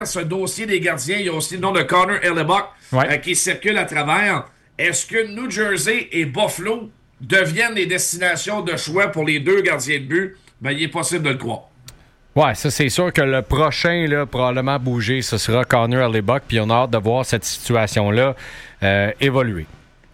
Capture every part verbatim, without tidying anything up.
ce dossier des gardiens, il y a aussi le nom de Connor Hellebuyck Ouais. euh, qui circule à travers. Est-ce que New Jersey et Buffalo deviennent les destinations de choix pour les deux gardiens de but? Ben, il est possible de le croire. Ouais, ça c'est sûr que le prochain, là, probablement bouger, ce sera Connor Hellebuyck, puis on a hâte de voir cette situation-là euh, évoluer.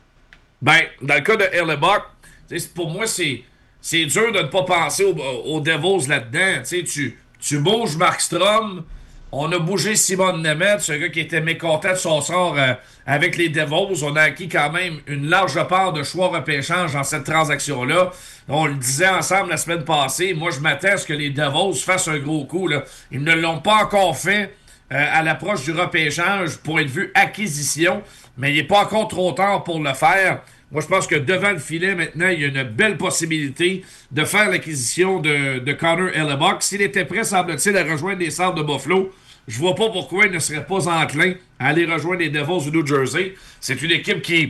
Ben, dans le cas de Hellebuyck, pour moi, c'est, c'est dur de ne pas penser aux, aux Devils là-dedans. T'sais, tu, tu bouges Markstrom, on a bougé Simon Nemeth, ce gars qui était mécontent de son sort euh, avec les Devils. On a acquis quand même une large part de choix repêchage dans cette transaction-là. On le disait ensemble la semaine passée. Moi, je m'attends à ce que les Devils fassent un gros coup, là. Ils ne l'ont pas encore fait euh, à l'approche du repêchage pour être vu acquisition, mais il n'est pas encore trop tard pour le faire. Moi, je pense que devant le filet, maintenant, il y a une belle possibilité de faire l'acquisition de, de Connor Hellebuyck. S'il était prêt, semble-t-il, à rejoindre les Sabres de Buffalo, je vois pas pourquoi il ne serait pas enclin à aller rejoindre les Devils du New Jersey. C'est une équipe qui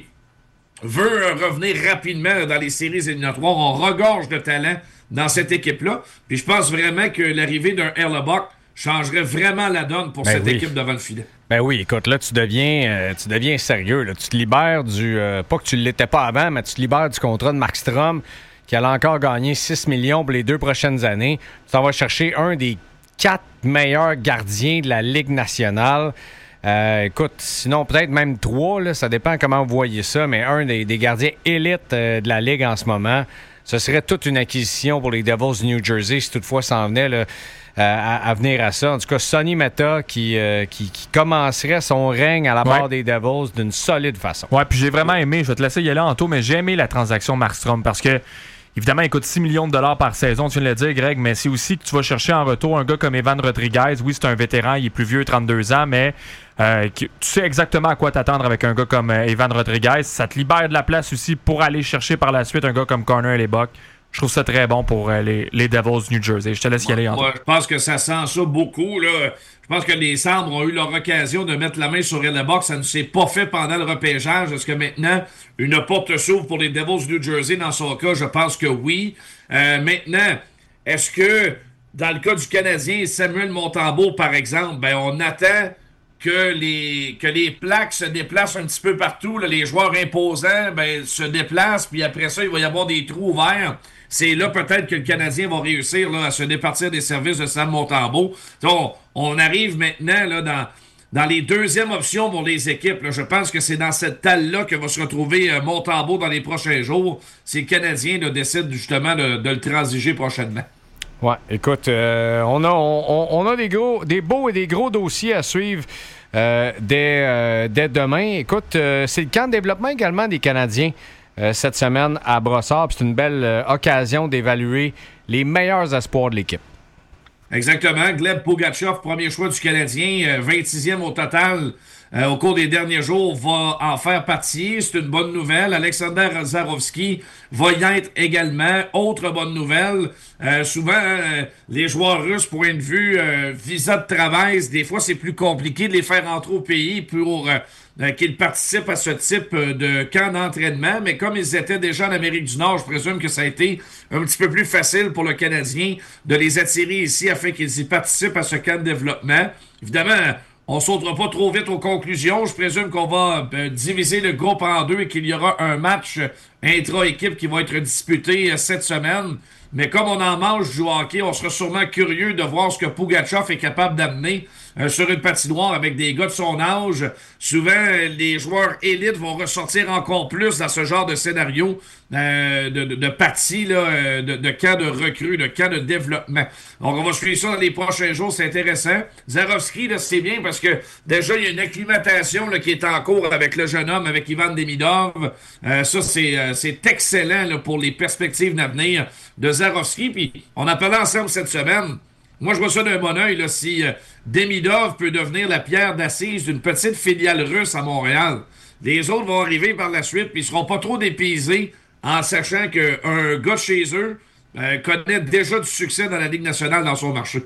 veut euh, revenir rapidement dans les séries éliminatoires. On regorge de talent dans cette équipe-là. Puis je pense vraiment que l'arrivée d'un Hellebuyck changerait vraiment la donne pour Ben cette oui. équipe devant le filet. Ben oui, écoute, là, tu deviens, euh, tu deviens sérieux. Là. Tu te libères du... Euh, pas que tu ne l'étais pas avant, mais tu te libères du contrat de Markstrom, qui allait encore gagner six millions pour les deux prochaines années. Tu t'en vas chercher un des quatre meilleurs gardiens de la Ligue nationale. Euh, écoute, sinon peut-être même trois, là, ça dépend comment vous voyez ça, mais un des, des gardiens élites euh, de la Ligue en ce moment. Ce serait toute une acquisition pour les Devils du New Jersey si toutefois ça en venait là, à, à venir à ça. En tout cas, Sonny Mehta qui, euh, qui, qui commencerait son règne à la barre Ouais. des Devils d'une solide façon. Ouais, puis j'ai vraiment aimé, je vais te laisser y aller en tôt, mais j'ai aimé la transaction Markstrom parce que, évidemment, il coûte six millions de dollars par saison, tu viens de le dire, Greg, mais c'est aussi que tu vas chercher en retour un gars comme Evan Rodriguez. Oui, c'est un vétéran, il est plus vieux, trente-deux ans, mais euh, tu sais exactement à quoi t'attendre avec un gars comme euh, Evan Rodriguez. Ça te libère de la place aussi pour aller chercher par la suite un gars comme Connor Hellebuyck. Je trouve ça très bon pour euh, les, les Devils du New Jersey. Je te laisse y aller en Moi, je pense que ça sent ça beaucoup, là. Je pense que les Sabres ont eu leur occasion de mettre la main sur Hellebuyck. Ça ne s'est pas fait pendant le repêchage. Est-ce que maintenant, une porte s'ouvre pour les Devils du New Jersey dans son cas? Je pense que oui. Euh, maintenant, est-ce que, dans le cas du Canadien, Samuel Montembeault, par exemple, ben, on attend que les, que les plaques se déplacent un petit peu partout, là, les joueurs imposants ben, se déplacent, puis après ça, il va y avoir des trous ouverts. C'est là peut-être que le Canadien va réussir là, à se départir des services de Sam Montembeault. On, on arrive maintenant là, dans, dans les deuxièmes options pour les équipes. Là. Je pense que c'est dans cette talle-là que va se retrouver euh, Montembeault dans les prochains jours si le Canadien là, décide justement de, de le transiger prochainement. Ouais, écoute, euh, on a, on, on a des, gros, des beaux et des gros dossiers à suivre euh, dès, euh, dès demain. Écoute, euh, c'est le camp de développement également des Canadiens euh, cette semaine à Brossard. Puis c'est une belle euh, occasion d'évaluer les meilleurs espoirs de l'équipe. Exactement. Gleb Pugachev, premier choix du Canadien, euh, vingt-sixième au total euh, au cours des derniers jours, va en faire partie. C'est une bonne nouvelle. Alexander Zarovski va y être également. Autre bonne nouvelle, euh, souvent, euh, les joueurs russes, point de vue euh, visa de travail, des fois, c'est plus compliqué de les faire entrer au pays pour euh, euh, qu'ils participent à ce type euh, de camp d'entraînement. Mais comme ils étaient déjà en Amérique du Nord, je présume que ça a été un petit peu plus facile pour le Canadien de les attirer ici afin qu'ils y participent à ce camp de développement. Évidemment, on sautera pas trop vite aux conclusions. Je présume qu'on va euh, diviser le groupe en deux et qu'il y aura un match intra-équipe qui va être disputé euh, cette semaine. Mais comme on en mange du hockey, on sera sûrement curieux de voir ce que Pugachev est capable d'amener euh, sur une patinoire avec des gars de son âge. Souvent, euh, les joueurs élites vont ressortir encore plus dans ce genre de scénario euh, de, de, de partie, là, euh, de, de camp de recrues, de camp de développement. Donc, on va suivre ça dans les prochains jours. C'est intéressant. Zarovski, là, c'est bien parce que déjà, il y a une acclimatation là, qui est en cours avec le jeune homme, avec Ivan Demidov. Euh, ça, c'est, euh, c'est excellent là, pour les perspectives d'avenir de Zarovski. Puis, on en parlait ensemble cette semaine. Moi, je vois ça d'un bon oeil, là, si euh, Demidov peut devenir la pierre d'assise d'une petite filiale russe à Montréal. Les autres vont arriver par la suite, puis ils seront pas trop dépaysés en sachant qu'un gars de chez eux euh, connaît déjà du succès dans la Ligue nationale dans son marché.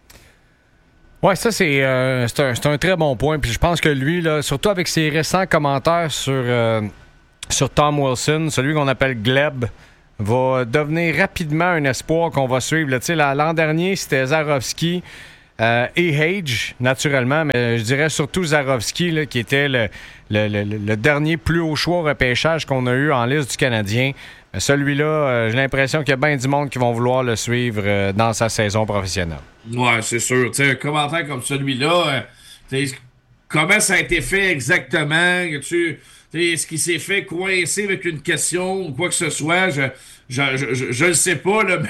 Oui, ça, c'est, euh, c'est, un, c'est un très bon point. Puis je pense que lui, là, surtout avec ses récents commentaires sur, euh, sur Tom Wilson, celui qu'on appelle Gleb, va devenir rapidement un espoir qu'on va suivre. Là, l'an dernier, c'était Zarovski. Euh, et Hage, naturellement, mais je dirais surtout Zarovski, là, qui était le, le, le, le dernier plus haut choix au repêchage qu'on a eu en liste du Canadien. Celui-là, euh, j'ai l'impression qu'il y a bien du monde qui vont vouloir le suivre euh, dans sa saison professionnelle. Ouais, c'est sûr. T'sais, un commentaire comme celui-là, euh, comment ça a été fait exactement? Tu, est-ce qu'il s'est fait coincer avec une question ou quoi que ce soit? Je je, je, je, je le sais pas, là,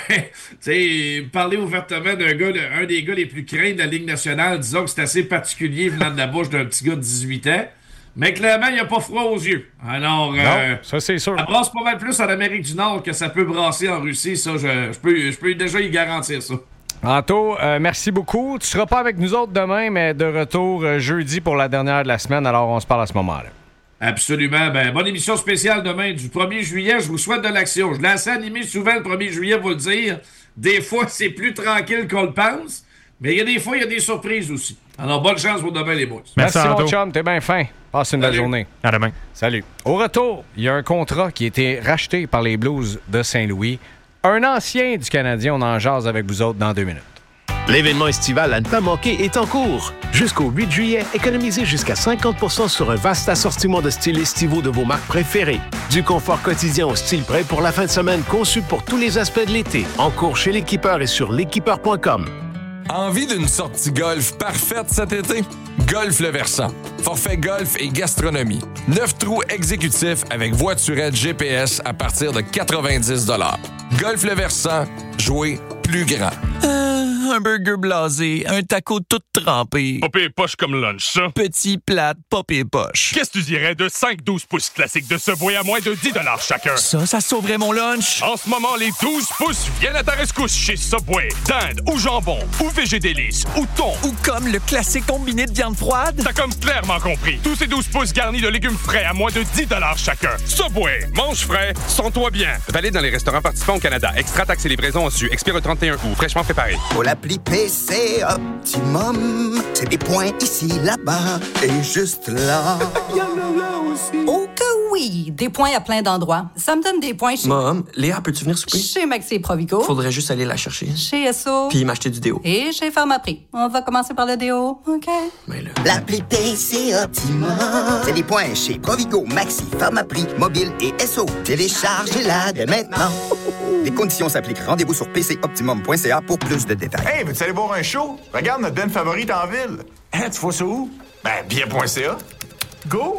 mais parler ouvertement d'un gars, un des gars les plus craints de la Ligue nationale, disons que c'est assez particulier venant de la bouche d'un petit gars de dix-huit ans. Mais clairement, il n'y a pas froid aux yeux. Alors, non, euh, ça c'est sûr. Ça brasse pas mal plus en Amérique du Nord que ça peut brasser en Russie. Ça, je, je, peux, je peux déjà y garantir ça. Anto, euh, merci beaucoup. Tu seras pas avec nous autres demain, mais de retour euh, jeudi pour la dernière de la semaine. Alors, on se parle à ce moment-là. Absolument. Ben, bonne émission spéciale demain du premier juillet. Je vous souhaite de l'action. Je l'ai assez animé souvent le premier juillet, vous le dire. Des fois, c'est plus tranquille qu'on le pense. Mais il y a des fois, il y a des surprises aussi. Alors, bonne chance pour demain, les boys. Merci, Merci mon chum. T'es bien fin. Passe une belle journée. À demain. Salut. Au retour, il y a un contrat qui a été racheté par les Blues de Saint-Louis. Un ancien du Canadien, on en jase avec vous autres dans deux minutes. L'événement estival à ne pas manquer est en cours. Jusqu'au huit juillet, économisez jusqu'à cinquante pour cent sur un vaste assortiment de styles estivaux de vos marques préférées. Du confort quotidien au style prêt pour la fin de semaine conçu pour tous les aspects de l'été. En cours chez l'équipeur et sur l'équipeur point com. Envie d'une sortie golf parfaite cet été? Golf Le Versant. Forfait golf et gastronomie. Neuf trous exécutifs avec voiturette G P S à partir de quatre-vingt-dix dollars. Golf Le Versant, jouer plus grand. Euh, un burger blasé, un taco tout trempé. Pas pire poche comme lunch, ça. Petit plate, pas pire poche. Qu'est-ce que tu dirais de cinq douze pouces classiques de Subway à moins de dix dollars chacun? Ça, ça sauverait mon lunch. En ce moment, les douze pouces viennent à ta rescousse chez Subway. Dinde ou jambon, ou végédélice, ou thon. Ou comme le classique combiné de viande froide. T'as comme clairement compris. Tous ces douze pouces garnis de légumes frais à moins de dix dollars chacun. Subway, mange frais, sens-toi bien. Valide dans les restaurants participants au Canada. Extra taxes et livraison en su. Expire le trente et un août. Fraîchement préparé. Pour l'appli P C Optimum, c'est des points ici, là-bas et juste là. Il y en a là aussi. Oh que oui! Des points à plein d'endroits. Ça me donne des points chez... Mom, Léa, peux-tu venir souper? Chez Maxi et Provigo. Faudrait juste aller la chercher. Chez S O. Puis m'acheter du déo. Et chez Pharmaprix. On va commencer par le déo, OK? Mais là... L'appli P C Optimum, c'est des points chez Provigo, Maxi, Pharmaprix, Mobile et S O. Téléchargez-la dès maintenant. Les conditions s'appliquent. Rendez-vous sur p c optimum point c a pour plus de détails. Hey, veux-tu aller voir un show? Regarde notre band favorite en ville. Hein, tu vois ça où? Ben, bien.ca. Go!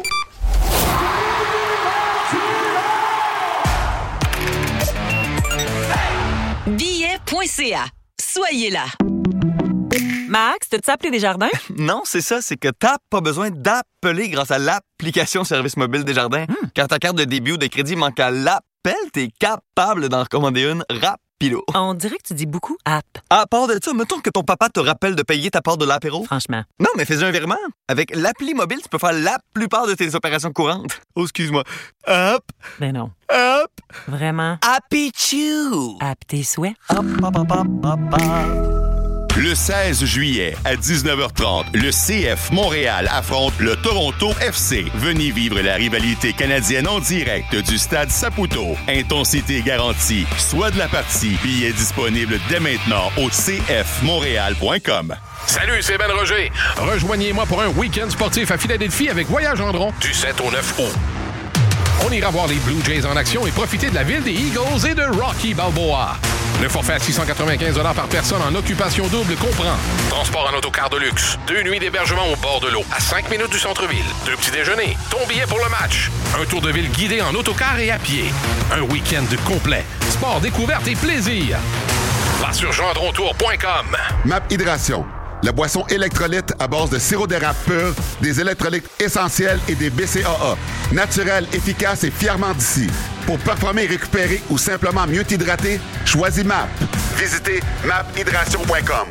billet point c a. Soyez là. Max, t'as-tu appelé Desjardins? Non, c'est ça, c'est que t'as pas besoin d'appeler grâce à l'application Service mobile Desjardins. Hmm. Quand ta carte de débit ou de crédit manque à l'appel, t'es capable d'en recommander une rapido. On dirait que tu dis beaucoup app. À part de ça, mettons que ton papa te rappelle de payer ta part de l'apéro. Franchement. Non, mais fais un virement. Avec l'appli mobile, tu peux faire la plupart de tes opérations courantes. Oh, excuse-moi. Hop. Ben non. Hop. Vraiment. Happy Chew. App tes souhaits. Hop, hop, hop, hop, hop, hop. Le seize juillet à dix-neuf heures trente, le C F Montréal affronte le Toronto F C. Venez vivre la rivalité canadienne en direct du stade Saputo. Intensité garantie. Soit de la partie. Billets disponibles dès maintenant au c f montréal point com. Salut, c'est Ben Roger. Rejoignez-moi pour un week-end sportif à Philadelphie avec Voyage Gendron du sept au neuf août. On ira voir les Blue Jays en action et profiter de la ville des Eagles et de Rocky Balboa. Le forfait à six cent quatre-vingt-quinze dollars par personne en occupation double comprend transport en autocar de luxe, deux nuits d'hébergement au bord de l'eau, à cinq minutes du centre-ville, deux petits déjeuners, ton billet pour le match, un tour de ville guidé en autocar et à pied, un week-end complet, sport, découverte et plaisir. Va sur gendrontour point com. Map Hydration. La boisson électrolyte à base de sirop d'érable pur, des électrolytes essentiels et des B C A A. Naturel, efficace et fièrement d'ici. Pour performer, récupérer ou simplement mieux t'hydrater, choisis M A P. Visitez map hydration point com.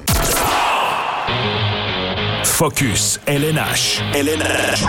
Focus L N H. L N H.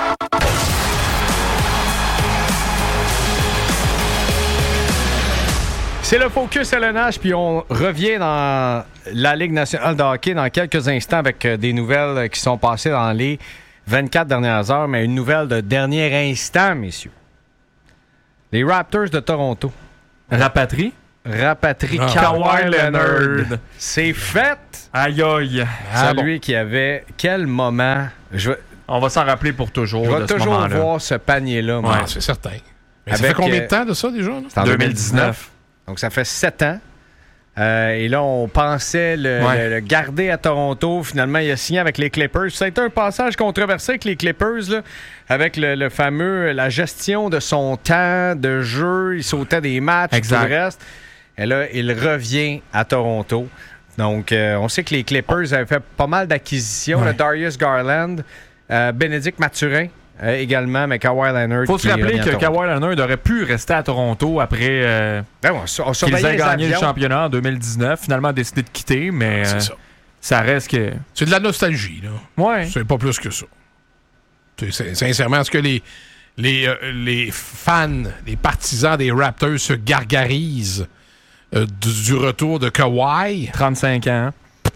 C'est le Focus L N H, puis on revient dans la Ligue nationale de hockey dans quelques instants avec des nouvelles qui sont passées dans les vingt-quatre dernières heures, mais une nouvelle de dernier instant, messieurs. Les Raptors de Toronto. Rapatrient? rapatrie Ah. Kawhi Kawhi Leonard. Leonard. C'est fait! Aïe aïe! Ah, Celui bon. qui avait... Quel moment... Je... On va s'en rappeler pour toujours. Je vais de toujours ce voir ce panier-là. Ouais, c'est certain. Mais ça fait combien de temps de ça, déjà? Là? C'est en deux mille dix-neuf. Donc, ça fait sept ans. Euh, et là, on pensait le, Ouais. le, le garder à Toronto. Finalement, il a signé avec les Clippers. Ça a été un passage controversé avec les Clippers, là, avec le, le fameux, la gestion de son temps de jeu. Il sautait des matchs, Exact. tout le reste. Et là, il revient à Toronto. Donc, euh, on sait que les Clippers avaient fait pas mal d'acquisitions. Ouais. Le Darius Garland, euh, Bénédicte Mathurin euh, également, mais Kawhi Leonard. Faut se qui rappeler revient à que Toronto. Kawhi Leonard aurait pu rester à Toronto après euh, Ben, on, sur- on qu'ils surveillait aient les gagné le avions. championnat en deux mille dix-neuf. Finalement, a décidé de quitter, mais C'est euh, ça. ça reste que... C'est de la nostalgie, là. Ouais. C'est pas plus que ça. C'est- c'est- Sincèrement, est-ce que les, les, euh, les fans, les partisans des Raptors se gargarisent euh, du, du retour de Kawhi? trente-cinq ans.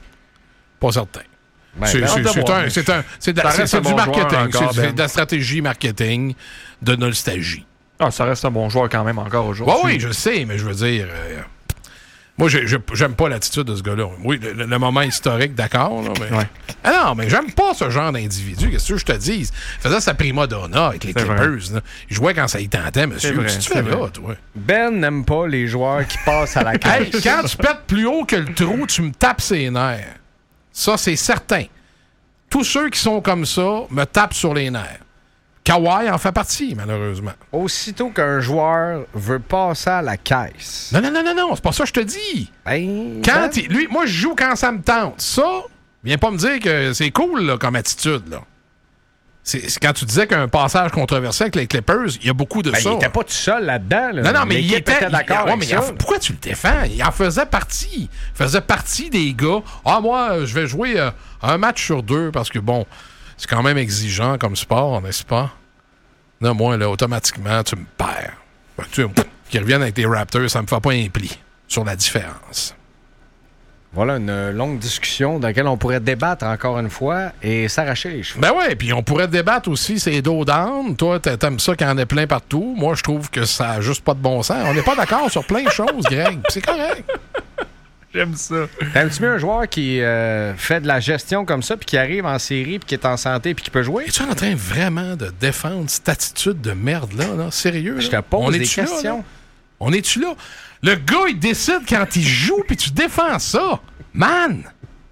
Pas certain. Ben, c'est ben, c'est- hâte de c'est voir. un- c'est un- c'est de Ça c'est- reste c'est un du bon marketing. joueur encore, C'est c'est Ben. de la stratégie marketing de nostalgie. Ah, ça reste un bon joueur quand même encore aujourd'hui. Oui, oui, je sais, mais je veux dire... euh, moi, j'ai- j'ai- j'aime pas l'attitude de ce gars-là. Oui, le, le- le moment historique, d'accord, là, mais... Ouais. Ah non, mais j'aime pas ce genre d'individu. Qu'est-ce que je te dis? Il faisait sa prima donna avec les C'est Clippers. là. Il jouait quand ça y tentait, monsieur. C'est vrai, Qu'est-ce que tu c'est fais vrai. là, toi? Ben n'aime pas les joueurs qui passent à la Hey, caisse. quand tu pètes plus haut que le trou, tu me tapes ses nerfs. Ça, c'est certain. Tous ceux qui sont comme ça me tapent sur les nerfs. Kawhi en fait partie, malheureusement. Aussitôt qu'un joueur veut passer à la caisse. Non, non, non, non, non, c'est pas ça que je te dis. Ben, Quand ben, il- lui, moi, je joue quand ça me tente. Ça, viens pas me dire que c'est cool là, comme attitude. Là. C'est, c'est quand tu disais qu'un passage controversé avec les Clippers, il y a beaucoup de ben, ça. il était pas tout seul là-dedans. Là. Non, non, mais il L'équipe était, d'accord il- ouais, avec mais il en- ça. pourquoi tu le défends? Il en faisait partie. Il faisait partie des gars. Ah, moi, euh, je vais jouer euh, un match sur deux parce que, bon, c'est quand même exigeant comme sport, n'est-ce pas? Non, moi, là, automatiquement, tu me perds. Fait que, tu sais, qu'ils reviennent avec les Raptors, ça me fait pas un pli sur la différence. Voilà une longue discussion dans laquelle on pourrait débattre encore une fois et s'arracher les cheveux. Ben ouais, puis on pourrait débattre aussi, c'est dos down. Toi, t'a- t'aimes ça qu'il y en ait plein partout. Moi, je trouve que ça a juste pas de bon sens. On n'est pas d'accord sur plein de choses, Greg. C'est correct. J'aime ça. T'aimes-tu mieux un joueur qui euh, fait de la gestion comme ça puis qui arrive en série puis qui est en santé puis qui peut jouer? Es-tu en train vraiment de défendre cette attitude de merde-là? Là? Sérieux? Là? Je te pose On des est-tu là, questions. là? On est-tu là? Le gars, il décide quand il joue, puis tu défends ça. Man!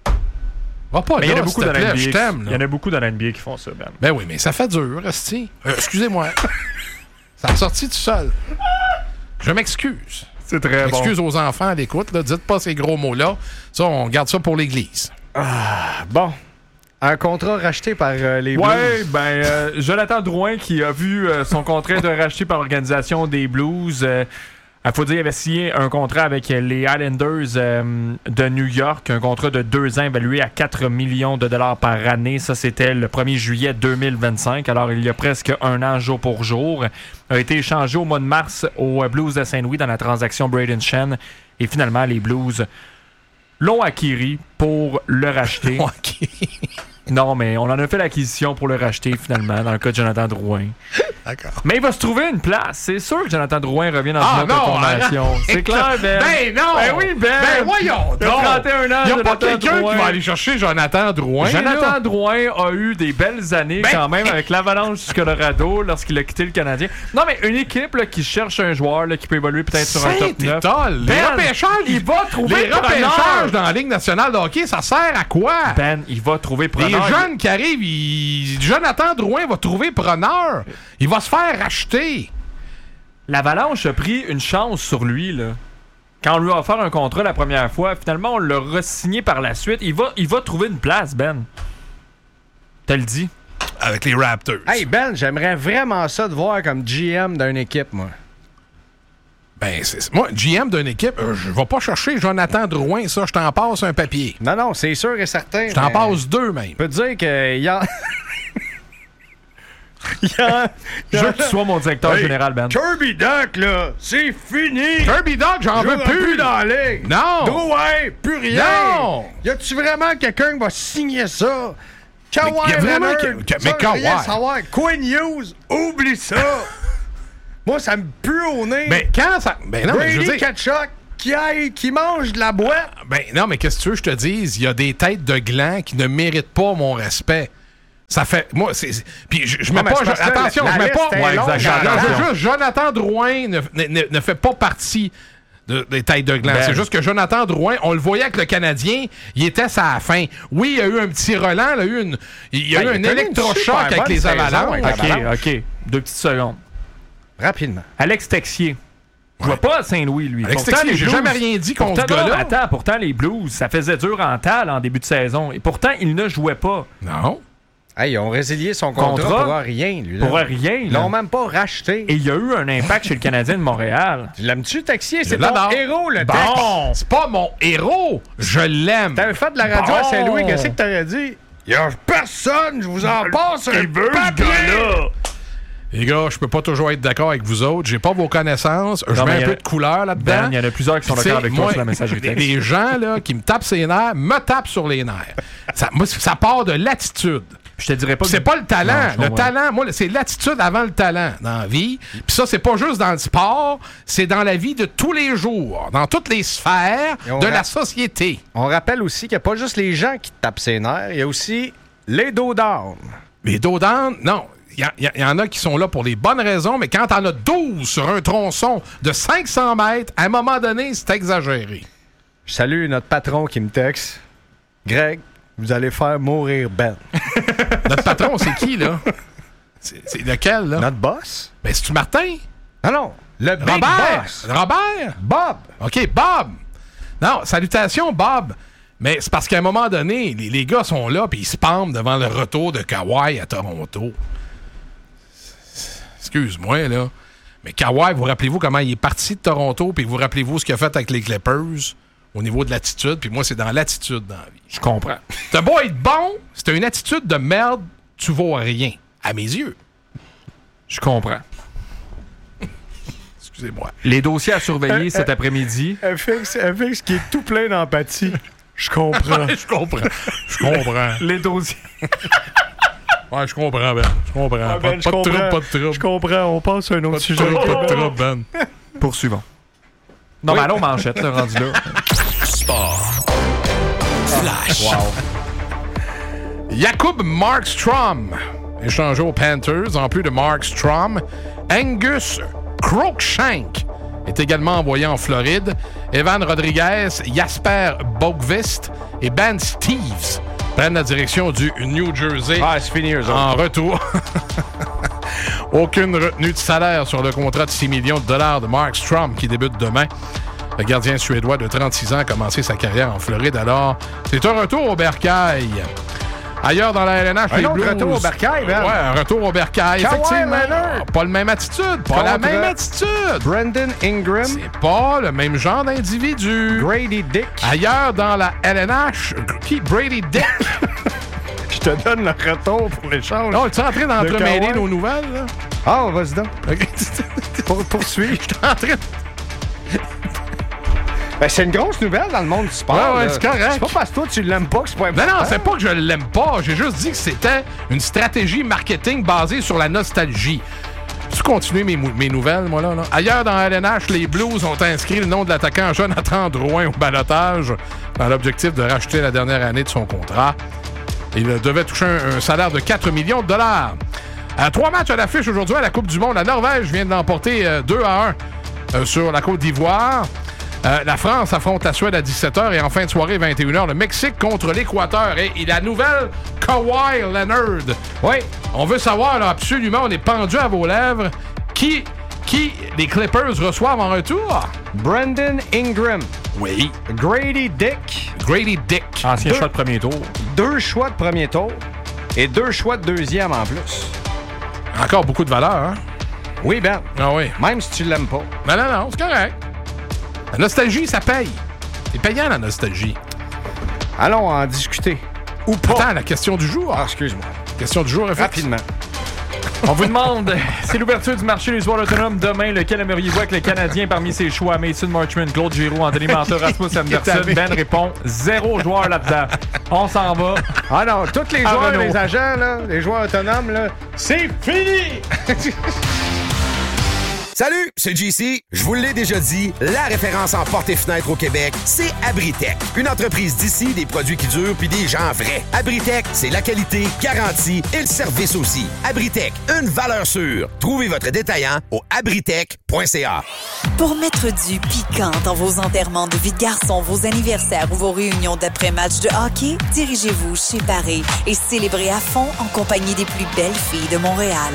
Va pas Mais il y en là, a beaucoup s'il dans te la plaît, N B A. je t'aime. Il y en a beaucoup dans la N B A qui font ça, Ben. Ben oui, mais ça fait dur, Esti. Euh, excusez-moi. Ça a sorti tout seul. Je m'excuse. C'est très bon. Excuse aux enfants à l'écoute, là. Dites pas ces gros mots-là. Ça, on garde ça pour l'Église. Ah, bon. Un contrat racheté par euh, les Ouais, Blues. ben, euh, Jonathan Drouin qui a vu euh, son contrat être racheté par l'organisation des Blues. Il faut dire qu'il avait signé un contrat avec les Islanders euh, de New York, un contrat de deux ans évalué à quatre millions de dollars par année. Ça, c'était le premier juillet deux mille vingt-cinq. Alors, il y a presque un an jour pour jour. A été échangé au mois de mars aux Blues de Saint-Louis dans la transaction Braden Shen. Et finalement, les Blues l'ont acquis pour le racheter. Non, mais on en a fait l'acquisition pour le racheter finalement, dans le cas de Jonathan Drouin. D'accord. Mais il va se trouver une place. C'est sûr que Jonathan Drouin revient dans Ah une autre non, formation. arrête. C'est clair, Ben. Ben non! Ben oui, Ben! Ben voyons Il a donc! trente et un ans, Il n'y a pas Jonathan quelqu'un Drouin. qui va aller chercher Jonathan Drouin, Jonathan là. Drouin a eu des belles années Ben- quand même avec l'Avalanche du Colorado lorsqu'il a quitté le Canadien. Non, mais une équipe là, qui cherche un joueur là, qui peut évoluer peut-être sur un top neuf. Saint-Étoile, les Ben, repêchages, il va trouver les preneur. repêchages dans la Ligue nationale de hockey, ça sert à quoi? Ben, il va trouver Les preneur. jeunes qui arrivent, ils- Jonathan Drouin va trouver preneur. Il va se faire racheter. L'Avalanche a pris une chance sur lui, là. Quand on lui a offert un contrat la première fois, finalement, on l'a re-signé par la suite. Il va, il va trouver une place, Ben. T'as le dit. Avec les Raptors. Hey Ben, j'aimerais vraiment ça de voir comme G M d'une équipe, moi. Ben, c'est, moi, G M d'une équipe, euh, je vais pas chercher Jonathan Drouin, ça, je t'en passe un papier. Non, non, c'est sûr et certain. Je t'en mais passe deux, même. Je peux te dire qu'il y a... Il y a... Je veux que tu sois mon directeur Hey, général, Ben. Kirby Duck, là, c'est fini! Kirby Duck, j'en veux Jouera plus. dans la ligue! Non! Drouin, plus rien! Non! Y a-tu vraiment quelqu'un qui va signer ça? Kawhi Mais y a vraiment Leonard, que- que- ça, mais Kawhi. rien savoir. Quinn Hughes, oublie ça! Moi, ça me pue au nez! Ben, quand ça. Ben non, mais je Brady veux dire. Tkachuk, qui aille, qui mange de la boîte. Ben non, mais qu'est-ce que tu veux que je te dise? Il y a des têtes de gland qui ne méritent pas mon respect. Ça fait... Moi, c'est... c'est puis je, je mets non, pas... Je, attention, la, je mets pas... Ouais, non, je, juste, Jonathan Drouin ne, ne, ne fait pas partie de, des têtes de gland. Ben. C'est juste que Jonathan Drouin, on le voyait avec le Canadien, il était à la fin. Oui, il y a eu un petit relan, il y a eu, une, il y a ben, eu un électrochoc avec les avalanches. OK, OK. Deux petites secondes. Rapidement. Alex Texier. Je vois pas à Saint-Louis, lui. Alex Texier, j'ai jamais rien dit contre ce gars-là. Attends, pourtant, les Blues, ça faisait dur en tal en début de saison. Et pourtant, il ne jouait pas. Non. Hey, ils ont résilié son contrat, contrat pour rien, lui. Là. Pour rien. Ils l'ont même pas racheté. Et il y a eu un impact chez le Canadien de Montréal. Tu l'aimes-tu, Texier? C'est ton héros, le bon, Tex. C'est pas mon héros. Je l'aime. T'avais fait de la radio bon. à Saint-Louis. Qu'est-ce que t'aurais dit? Il y a personne, je vous en passe un peu, là. Les gars, je peux pas toujours être d'accord avec vous autres. J'ai pas vos connaissances. Je mets un peu de couleur là-dedans. Il y en a plusieurs qui sont d'accord avec moi sur la messagerie texte. Les gens là, qui me tapent ses nerfs me tapent sur les nerfs. Ça, moi, ça part de l'attitude. Je te dirais pas que... C'est pas le talent. Non, le talent, moi, c'est l'attitude avant le talent dans la vie. Puis ça, c'est pas juste dans le sport, c'est dans la vie de tous les jours, dans toutes les sphères de ra- la société. On rappelle aussi qu'il n'y a pas juste les gens qui te tapent ses nerfs, il y a aussi les dos down. Les dos down, non. Il y, y, y en a qui sont là pour les bonnes raisons, mais quand t'en as douze sur un tronçon de cinq cents mètres, à un moment donné, c'est exagéré. Je salue notre patron qui me texte. Greg, vous allez faire mourir Ben. Notre patron, c'est qui, là? C'est, c'est lequel, là? Notre boss? Ben, c'est-tu Martin? Non, non. Le big Robert. boss. Robert? Bob. OK, Bob. Non, salutations, Bob. Mais c'est parce qu'à un moment donné, les, les gars sont là puis ils se pendent devant le retour de Kawhi à Toronto. Excuse-moi, là. Mais Kawhi, vous rappelez-vous comment il est parti de Toronto, puis vous rappelez-vous ce qu'il a fait avec les Clippers au niveau de l'attitude, puis moi, c'est dans l'attitude dans la vie. Je comprends. T'as beau être bon, c'est une attitude de merde, tu vaux rien, à mes yeux. Je comprends. Excusez-moi. Les dossiers à surveiller euh, cet euh, après-midi. F X, F X qui est tout plein d'empathie. Je comprends. Je comprends. Je comprends. Les dossiers... Ouais, je comprends, Ben. Je comprends. Ah, Ben, ben, pas, pas de trouble, pas de trouble. Je comprends. On passe à un autre pas sujet. De trouble, pas de trouble, Ben. Poursuivons. Non, oui. Mais allons manchette, là, rendu là. Sport. Flash. Wow. Jacob Markstrom, échangé aux Panthers. En plus de Markstrom, Angus Cruikshank est également envoyé en Floride. Evan Rodriguez, Jasper Bogvist et Ben Steeves prennent la direction du New Jersey. Ah, c'est fini, eux autres. En retour. Aucune retenue de salaire sur le contrat de six millions de dollars de Markstrom qui débute demain. Le gardien suédois de trente-six ans a commencé sa carrière en Floride, alors c'est un retour au bercail. Ailleurs dans la L N H, un les autre Blues... retour au bercail, Ben. Ouais, un retour au bercail. Kawhi effectivement. Leonard. Pas la même attitude. Pas Contre la même attitude. Brandon Ingram. C'est pas le même genre d'individu. Grady Dick. Ailleurs dans la L N H, qui? Brady Dick. Je te donne le retour pour l'échange. Non, tu es en train d'entremêler nos nouvelles, là? Ah, vas-y donc. Okay. pour poursuivre. Je suis en train de... Ben, c'est une grosse nouvelle dans le monde du sport. Ouais, ouais, là. c'est correct. C'est pas parce que toi, tu l'aimes pas que c'est pas important. Non, non, c'est pas que je l'aime pas. J'ai juste dit que c'était une stratégie marketing basée sur la nostalgie. Tu continues mes, mes nouvelles, moi, là, là. Ailleurs dans la L N H, les Blues ont inscrit le nom de l'attaquant Jonathan Drouin au ballottage dans l'objectif de racheter la dernière année de son contrat. Il devait toucher un, un salaire de quatre millions de dollars. À trois matchs à l'affiche aujourd'hui à la Coupe du Monde. La Norvège vient de l'emporter euh, deux à un euh, sur la Côte d'Ivoire. Euh, la France affronte la Suède à dix-sept heures et en fin de soirée, vingt et une heures, le Mexique contre l'Équateur. Et, et la nouvelle Kawhi Leonard. Oui, on veut savoir là, absolument, on est pendu à vos lèvres. Qui, qui les Clippers reçoivent en retour? Brandon Ingram. Oui. Grady Dick. Grady Dick. Ancien deux, choix de premier tour. Deux choix de premier tour et deux choix de deuxième en plus. Encore beaucoup de valeur, hein? Oui, Ben. Ah oui. Même si tu l'aimes pas. Non, non, non, c'est correct. La nostalgie, ça paye. C'est payant, la nostalgie. Allons en discuter. Ou pas. Attends, la question du jour. Ah, excuse-moi. Question du jour, rapidement. On vous demande, c'est l'ouverture du marché des joueurs autonomes demain. Lequel aimeriez-vous avec le Canadien parmi ses choix? Mason Marchment, Claude Giroux, Anthony Manta, Rasmus Anderson. Ben répond, zéro joueur là-dedans. On s'en va. Ah non, tous les à joueurs, Renault. les agents, là, les joueurs autonomes, là, c'est fini! Salut, c'est J C. Je vous l'ai déjà dit, la référence en portes et fenêtres au Québec, c'est Abritech. Une entreprise d'ici, des produits qui durent puis des gens vrais. Abritech, c'est la qualité, garantie et le service aussi. Abritech, une valeur sûre. Trouvez votre détaillant au abritech point c a. Pour mettre du piquant dans vos enterrements de vie de garçon, vos anniversaires ou vos réunions d'après-match de hockey, dirigez-vous chez Paris et célébrez à fond en compagnie des plus belles filles de Montréal.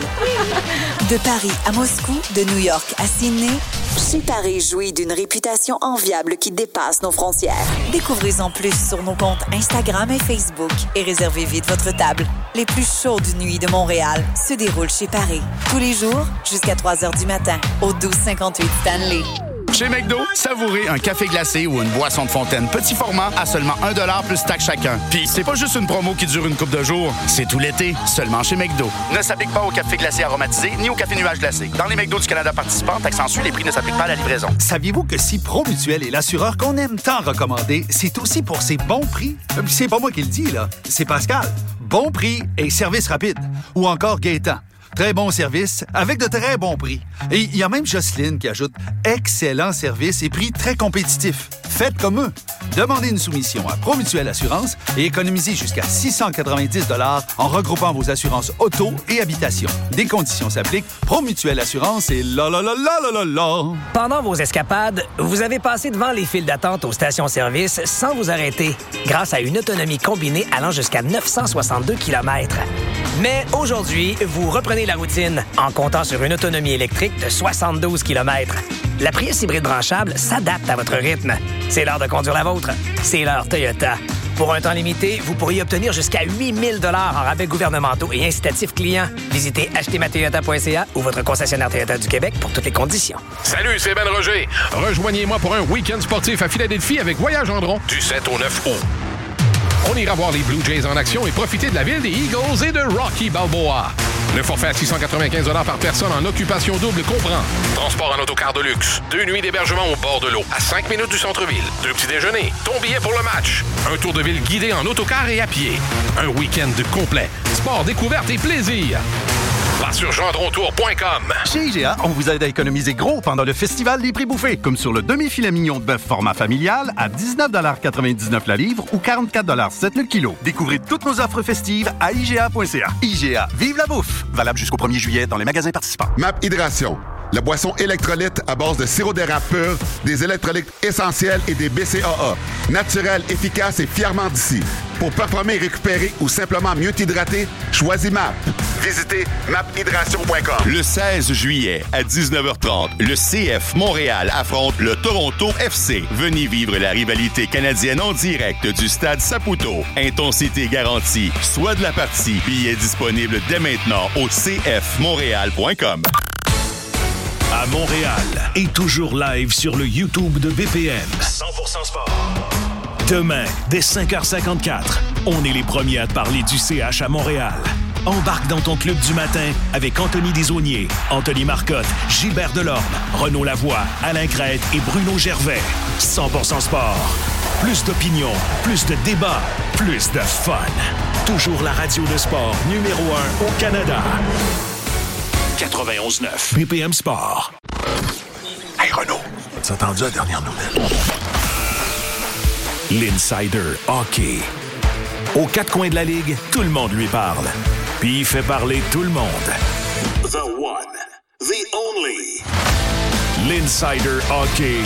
De Paris à Moscou, de New York à Sydney, chez Paris jouit d'une réputation enviable qui dépasse nos frontières. Découvrez-en plus sur nos comptes Instagram et Facebook et réservez vite votre table. Les plus chaudes nuits de Montréal se déroulent chez Paris. Tous les jours jusqu'à trois heures du matin au douze cinquante-huit Stanley. Chez McDo, savourez un café glacé ou une boisson de fontaine petit format à seulement un dollar plus taxe chacun. Puis c'est pas juste une promo qui dure une couple de jours, c'est tout l'été, seulement chez McDo. Ne s'applique pas au café glacé aromatisé ni au café nuage glacé. Dans les McDo du Canada participants, taxe en Suisse, les prix ne s'appliquent pas à la livraison. Saviez-vous que si Promutuel est l'assureur qu'on aime tant recommander, c'est aussi pour ses bons prix? C'est pas moi qui le dis, là. C'est Pascal. Bon prix et service rapide. Ou encore Gaétan. Très bon service, avec de très bons prix. Et il y a même Jocelyne qui ajoute « Excellent service et prix très compétitifs ». Faites comme eux. Demandez une soumission à Promutuel Assurance et économisez jusqu'à six cent quatre-vingt-dix dollars en regroupant vos assurances auto et habitation. Des conditions s'appliquent. Promutuel Assurance et la la la la la la la. Pendant vos escapades, vous avez passé devant les files d'attente aux stations-service sans vous arrêter, grâce à une autonomie combinée allant jusqu'à neuf cent soixante-deux kilomètres. Mais aujourd'hui, vous reprenez la routine en comptant sur une autonomie électrique de soixante-douze kilomètres. La Prius hybride branchable s'adapte à votre rythme. C'est l'heure de conduire la vôtre. C'est l'heure Toyota. Pour un temps limité, vous pourriez obtenir jusqu'à huit mille dollars en rabais gouvernementaux et incitatifs clients. Visitez acheter ma toyota point c a ou votre concessionnaire Toyota du Québec pour toutes les conditions. Salut, c'est Ben Roger. Rejoignez-moi pour un week-end sportif à Philadelphie avec Voyage Gendron du sept au neuf août. On ira voir les Blue Jays en action et profiter de la ville des Eagles et de Rocky Balboa. Le forfait à six cent quatre-vingt-quinze dollars par personne en occupation double comprend transport en autocar de luxe, deux nuits d'hébergement au bord de l'eau, à cinq minutes du centre-ville, deux petits déjeuners, ton billet pour le match, un tour de ville guidé en autocar et à pied, un week-end complet, sport, découverte et plaisir. Va sur gendron tour point com. Chez I G A, on vous aide à économiser gros pendant le festival des prix bouffés, comme sur le demi-filet mignon de bœuf format familial à dix-neuf quatre-vingt-dix-neuf la livre ou quarante-quatre sept le kilo. Découvrez toutes nos offres festives à I G A point C A. I G A, vive la bouffe! Valable jusqu'au premier juillet dans les magasins participants. M A P Hydration, la boisson électrolyte à base de sirop d'érable pur, des électrolytes essentiels et des B C A A. Naturel, efficace et fièrement d'ici. Pour performer, récupérer ou simplement mieux t'hydrater, choisis M A P. Visitez map hydration point com. Le seize juillet, à dix-neuf heures trente, le C F Montréal affronte le Toronto F C. Venez vivre la rivalité canadienne en direct du stade Saputo. Intensité garantie. Soit de la partie. Billets disponibles dès maintenant au c f montréal point com. À Montréal et toujours live sur le YouTube de B P M. cent pour cent sport. Demain, dès cinq heures cinquante-quatre, on est les premiers à te parler du C H à Montréal. Embarque dans ton club du matin avec Anthony Desaulniers, Anthony Marcotte, Gilbert Delorme, Renaud Lavoie, Alain Crête et Bruno Gervais. cent pour cent sport. Plus d'opinion, plus de débats, plus de fun. Toujours la radio de sport numéro un au Canada. quatre-vingt-onze neuf B P M Sport. Hey Renaud, t'as entendu la dernière nouvelle? L'Insider Hockey. Aux quatre coins de la Ligue, tout le monde lui parle. Puis il fait parler tout le monde. The one, the only. L'Insider Hockey.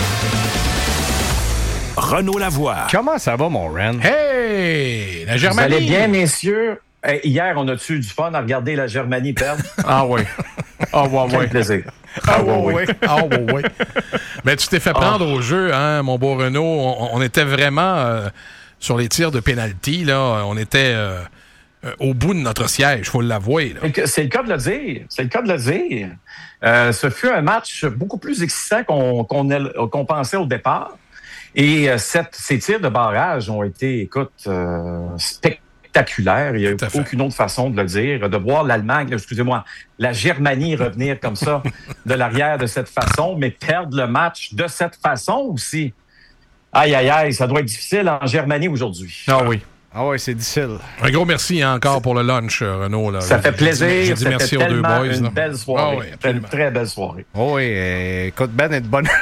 Renaud Lavoie. Comment ça va, mon Ren? Hey! La Germanie! Vous allez bien, messieurs? Hey, hier, on a-tu eu du fun à regarder la Germanie perdre? Ah oui. Ah ouais, Quel ouais. plaisir. Ah ouais, ouais. Ah ouais, ouais. Mais tu t'es fait prendre ah. au jeu, hein, mon beau Renaud. On, on était vraiment euh, sur les tirs de pénalty, là. On était euh, euh, au bout de notre siège, il faut l'avouer. Là. C'est le cas de le dire. C'est le cas de le dire. Euh, ce fut un match beaucoup plus excitant qu'on qu'on, qu'on pensait au départ. Et euh, cette, ces tirs de barrage ont été, écoute, euh, spectaculaires. Il n'y a aucune autre façon de le dire. De voir l'Allemagne, excusez-moi, la Germanie revenir comme ça de l'arrière de cette façon, mais perdre le match de cette façon aussi. Aïe, aïe, aïe, ça doit être difficile en Germanie aujourd'hui. Ah oui. Ah ouais, c'est difficile. Un gros merci hein, encore pour le lunch, Renaud. Là. Ça fait plaisir. J'ai dit merci aux deux boys. Une là. belle soirée. Ah, oui, une très belle soirée. Oh oui, euh, écoute, Ben est de bonne...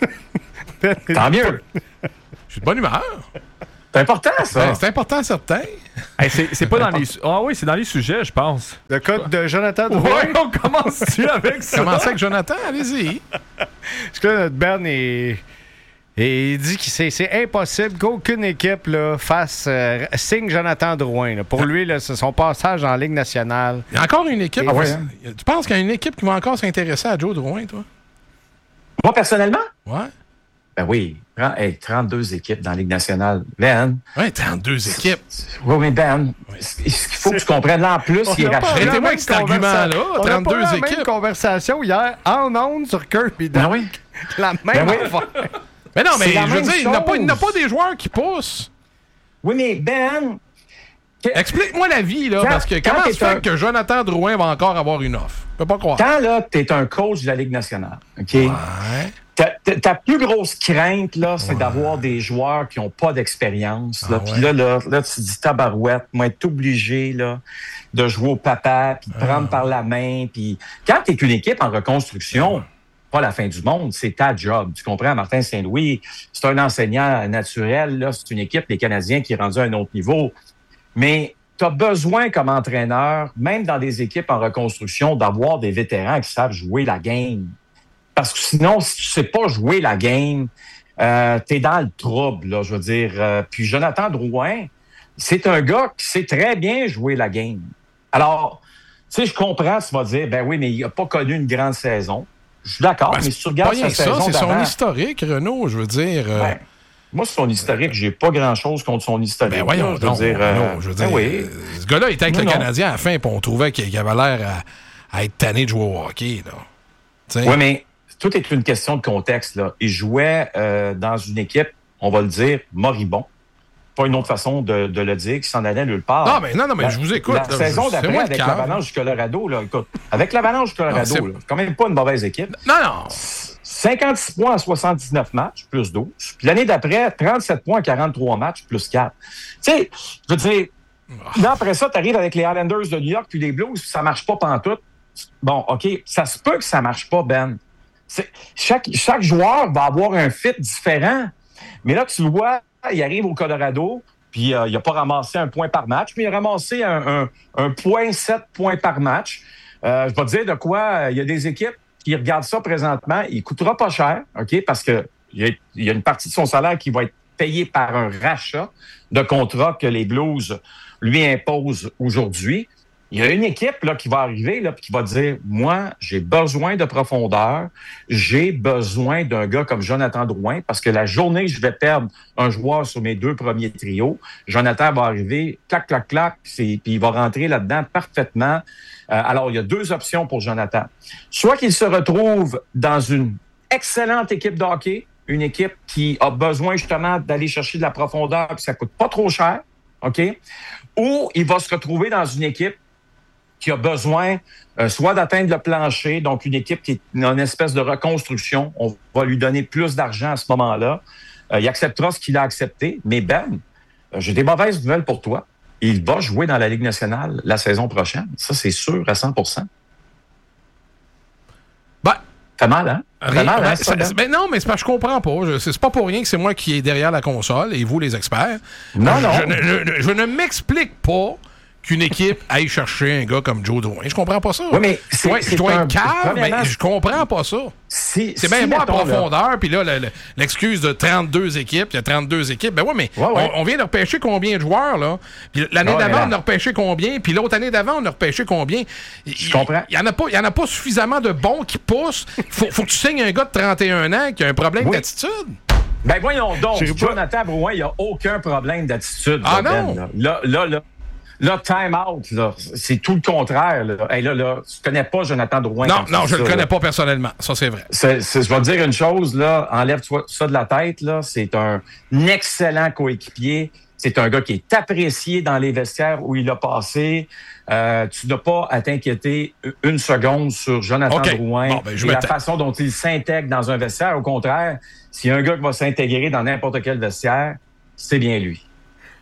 ben est Tant de mieux. bonne- Je suis de bonne humeur. C'est important, ça. Ben, c'est important, certain. Hey, c'est, c'est pas dans les... su- Ah oui, c'est dans les sujets, je pense. Le code de Jonathan Drouin. Ouais, on commence-tu avec ça? Commencez avec Jonathan, allez-y. Parce que là, notre Ben est... Et il dit que c'est, c'est impossible qu'aucune équipe là, fasse euh, signe Jonathan Drouin. Là. Pour lui, là, c'est son passage en Ligue nationale. Il y a encore une équipe. Ah ouais, hein? Tu penses qu'il y a une équipe qui va encore s'intéresser à Joe Drouin, toi? Moi, personnellement? Ouais. Ben oui. Hey, trente-deux équipes dans la Ligue nationale. Ben. Oui, trente-deux équipes. Oui, mais Ben, ce qu'il faut que tu comprennes là en plus, il est n'a pas racheté. la Arrêtez-moi même avec cet argument-là. conversa- On n'a pas trente-deux la équipes. même conversation hier en ondes sur Kirby. Ben oui. La même Ben oui. affaire. Mais non, mais C'est la je veux même dire, il n'y a, pas- il n'y a chose. pas des joueurs qui poussent. Oui, mais Ben... Explique-moi la vie, là, Quand- parce que quand comment t'es se fait un- que Jonathan Drouin va encore avoir une offre? Je peux pas croire. Quand là, tu es un coach de la Ligue nationale, OK? Ta, ta- ta plus grosse crainte, là, c'est d'avoir des joueurs qui n'ont pas d'expérience. Là. Ah Puis là, là, là, tu te dis tabarouette, moi, être obligé là, de jouer au papa, puis de prendre par la main. Puis quand tu es une équipe en reconstruction, pas la fin du monde, c'est ta job. Tu comprends, Martin Saint-Louis, c'est un enseignant naturel. Là, c'est une équipe, les Canadiens, qui est rendue à un autre niveau. Mais tu as besoin, comme entraîneur, même dans des équipes en reconstruction, d'avoir des vétérans qui savent jouer la game. Parce que sinon, si tu sais pas jouer la game, euh, t'es dans le trouble, là, je veux dire. Euh, puis Jonathan Drouin, c'est un gars qui sait très bien jouer la game. Alors, tu sais, je comprends, tu vas dire, ben oui, mais il a pas connu une grande saison. Je suis d'accord, Ben, mais c'est si tu regardes pas rien sa que saison ça, c'est son d'avant- historique, Renaud, je veux dire. euh, Ouais. Moi, c'est son historique. J'ai pas grand-chose contre son historique. Ben voyons, là, je veux donc, dire, euh, non, je veux ben dire, oui. euh, ce gars-là était avec Non, le non. Canadien à la fin, puis on trouvait qu'il qu'il avait l'air à, à être tanné de jouer au hockey. Là. T'sais. Oui, mais tout est une question de contexte. Là. Il jouait euh, dans une équipe, on va le dire, moribond. Pas une autre façon de, de le dire, qui s'en allait nulle part. Non, mais non, non, mais La- je vous écoute, La là, saison je- c'est d'après, moi le avec cave. l'Avalanche du Colorado, là, écoute, avec l'Avalanche du Non, Colorado, c'est- là, c'est quand même pas une mauvaise équipe. Non, non. cinquante-six points en soixante-dix-neuf matchs, plus douze. Puis l'année d'après, trente-sept points en quarante-trois matchs, plus quatre. Tu sais, je veux dire, là, après ça, tu arrives avec les Islanders de New York puis les Blues, puis ça marche pas pantoute. Bon, OK, ça se peut que ça marche pas, Ben. C'est- Chaque, chaque joueur va avoir un fit différent. Mais là, tu le vois, il arrive au Colorado, puis euh, il n'a pas ramassé un point par match, mais il a ramassé un, un, un point sept points par match. Euh, je vais te dire de quoi, euh, il y a des équipes qui regardent ça présentement. Il ne coûtera pas cher, OK, parce que il y, a, il y a une partie de son salaire qui va être payée par un rachat de contrat que les Blues lui imposent aujourd'hui. Il y a une équipe là, qui va arriver là, puis qui va dire, moi, j'ai besoin de profondeur, j'ai besoin d'un gars comme Jonathan Drouin, parce que la journée que je vais perdre un joueur sur mes deux premiers trios, Jonathan va arriver, clac, clac, clac, c'est- puis il va rentrer là-dedans parfaitement. Euh, alors, il y a deux options pour Jonathan. Soit qu'il se retrouve dans une excellente équipe de hockey, une équipe qui a besoin justement d'aller chercher de la profondeur, puis ça coûte pas trop cher, OK? Ou il va se retrouver dans une équipe qui a besoin euh, soit d'atteindre le plancher, donc une équipe qui est une espèce de reconstruction. On va lui donner plus d'argent à ce moment-là. Euh, il acceptera ce qu'il a accepté. Mais Ben, euh, j'ai des mauvaises nouvelles pour toi. Il va jouer dans la Ligue nationale la saison prochaine. Ça, c'est sûr à cent pour cent. Ben, Fait mal, hein? Fait Rien- mal, hein, ben, ça, ça- Ben? ben non, mais c'est pas, je comprends pas. Je- C'est c'est pas pour rien que c'est moi qui est derrière la console et vous, les experts. Non, je, non. Je, ne- je- je ne m'explique pas qu'une équipe aille chercher un gars comme Joe Drouin. Je comprends pas ça. Oui, mais je c'est- dois, c'est je dois un- être cave, premièrement, mais je comprends pas ça. Si, C'est si, bien beau à mettons, là, profondeur, puis là, le- le- l'excuse de trente-deux équipes, il y a trente-deux équipes. Ben oui, mais Ouais, ouais. On, on vient de repêcher combien de joueurs, là? Puis l'année Ouais, mais d'avant, là- on a repêché combien? Puis l'autre année d'avant, on a repêché combien? Je comprends. Il y en a pas, il y en a pas suffisamment de bons qui poussent. Faut, faut que tu signes un gars de trente et un ans qui a un problème Oui. d'attitude. Ben voyons donc, Je sais pas. Jonathan Drouin, il n'y a aucun problème d'attitude. Ah là, non? Ben, là, là, là, là, time out, là, c'est tout le contraire. Là. Hey, là, là, tu connais pas Jonathan Drouin. Non, quand tu non, dis je le ça, connais là. pas personnellement. Ça, c'est vrai. C'est- c'est- je vais te dire une chose, là, enlève-toi ça de la tête, là. C'est un excellent coéquipier. C'est un gars qui est apprécié dans les vestiaires où il a passé. Euh, tu n'as pas à t'inquiéter une seconde sur Jonathan OK. Drouin Bon, ben, je et me la tais. façon dont il s'intègre dans un vestiaire. Au contraire, s'il y a un gars qui va s'intégrer dans n'importe quel vestiaire, c'est bien lui.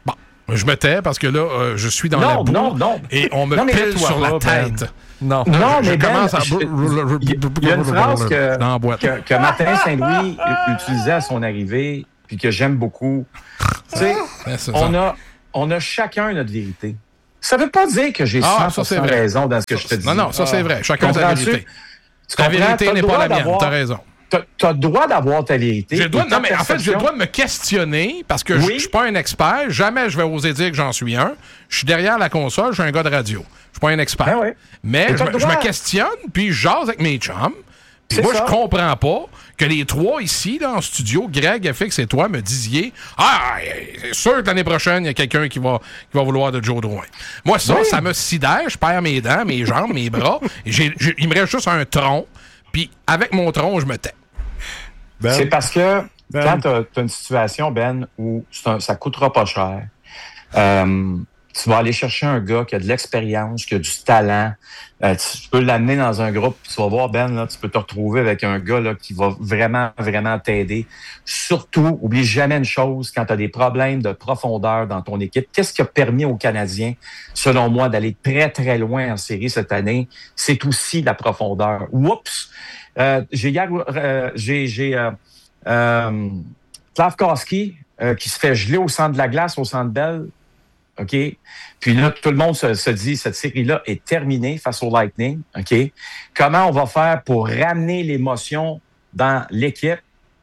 Je me tais parce que là, euh, je suis dans non, la boue non, non. et on me non, pile sur la tête. Ben. Non, non je mais commence Ben, à... il y a une phrase que, que, que Martin Saint-Louis utilisait à son arrivée, puis que j'aime beaucoup. Tu sais, on a, on a chacun notre vérité. Ça veut pas dire que j'ai ah, cent pour cent raison dans ce que je te dis. Non, non, ça c'est vrai. Chacun a sa vérité. Ta vérité n'est pas la mienne, t'as raison. Tu as le droit d'avoir ta vérité. J'ai le droit, non, mais en fait, j'ai le droit de me questionner parce que oui. je ne suis pas un expert. Jamais je vais oser dire que j'en suis un. Je suis derrière la console, je suis un gars de radio. Je ne suis pas un expert. Ben oui. Mais je me, je me questionne, puis je jase avec mes chums. Puis moi, ça. je comprends pas que les trois ici, là, en studio, Greg, F X et toi, me disiez « Ah, c'est sûr que l'année prochaine, il y a quelqu'un qui va, qui va vouloir de Joe Drouin. » Moi, ça, oui. ça me sidère. Je perds mes dents, mes jambes, mes bras. Et j'ai, j'ai, il me reste juste un tronc. Puis avec mon tronc, je me tais. Ben, c'est parce que ben, quand tu as une situation, Ben, où un, ça coûtera pas cher, euh, tu vas aller chercher un gars qui a de l'expérience, qui a du talent, euh, tu peux l'amener dans un groupe, tu vas voir, Ben, là, tu peux te retrouver avec un gars là, qui va vraiment, vraiment t'aider. Surtout, oublie jamais une chose, quand tu as des problèmes de profondeur dans ton équipe, qu'est-ce qui a permis aux Canadiens, selon moi, d'aller très, très loin en série cette année? C'est aussi la profondeur. Oups! Euh, j'ai hier, euh, j'ai, j'ai euh, euh, Slavkovski euh, qui se fait geler au centre de la glace, au Centre Bell. OK? Puis là, tout le monde se, se dit, cette série-là est terminée face au Lightning. OK? Comment on va faire pour ramener l'émotion dans l'équipe?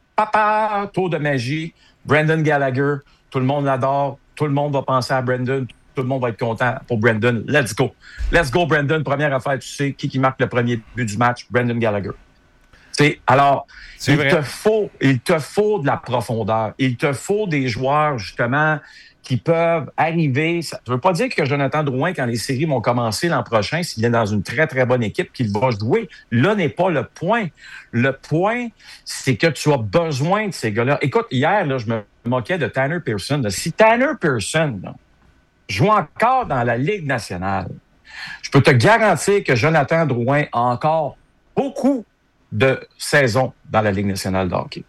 Papa, tour de magie, Brendan Gallagher, tout le monde l'adore, tout le monde va penser à Brendan, tout le monde va être content pour Brendan. Let's go. Let's go, Brendan. Première affaire, tu sais, qui, qui marque le premier but du match? Brendan Gallagher. T'sais, alors, il te, faut, il te faut de la profondeur. Il te faut des joueurs, justement, qui peuvent arriver. Ça ne veut pas dire que Jonathan Drouin, quand les séries vont commencer l'an prochain, s'il est dans une très, très bonne équipe, qu'il va jouer. Là n'est pas le point. Le point, c'est que tu as besoin de ces gars-là. Écoute, hier, là, je me moquais de Tanner Pearson. Là. Si Tanner Pearson là, joue encore dans la Ligue nationale, je peux te garantir que Jonathan Drouin a encore beaucoup de saison dans la Ligue nationale de hockey.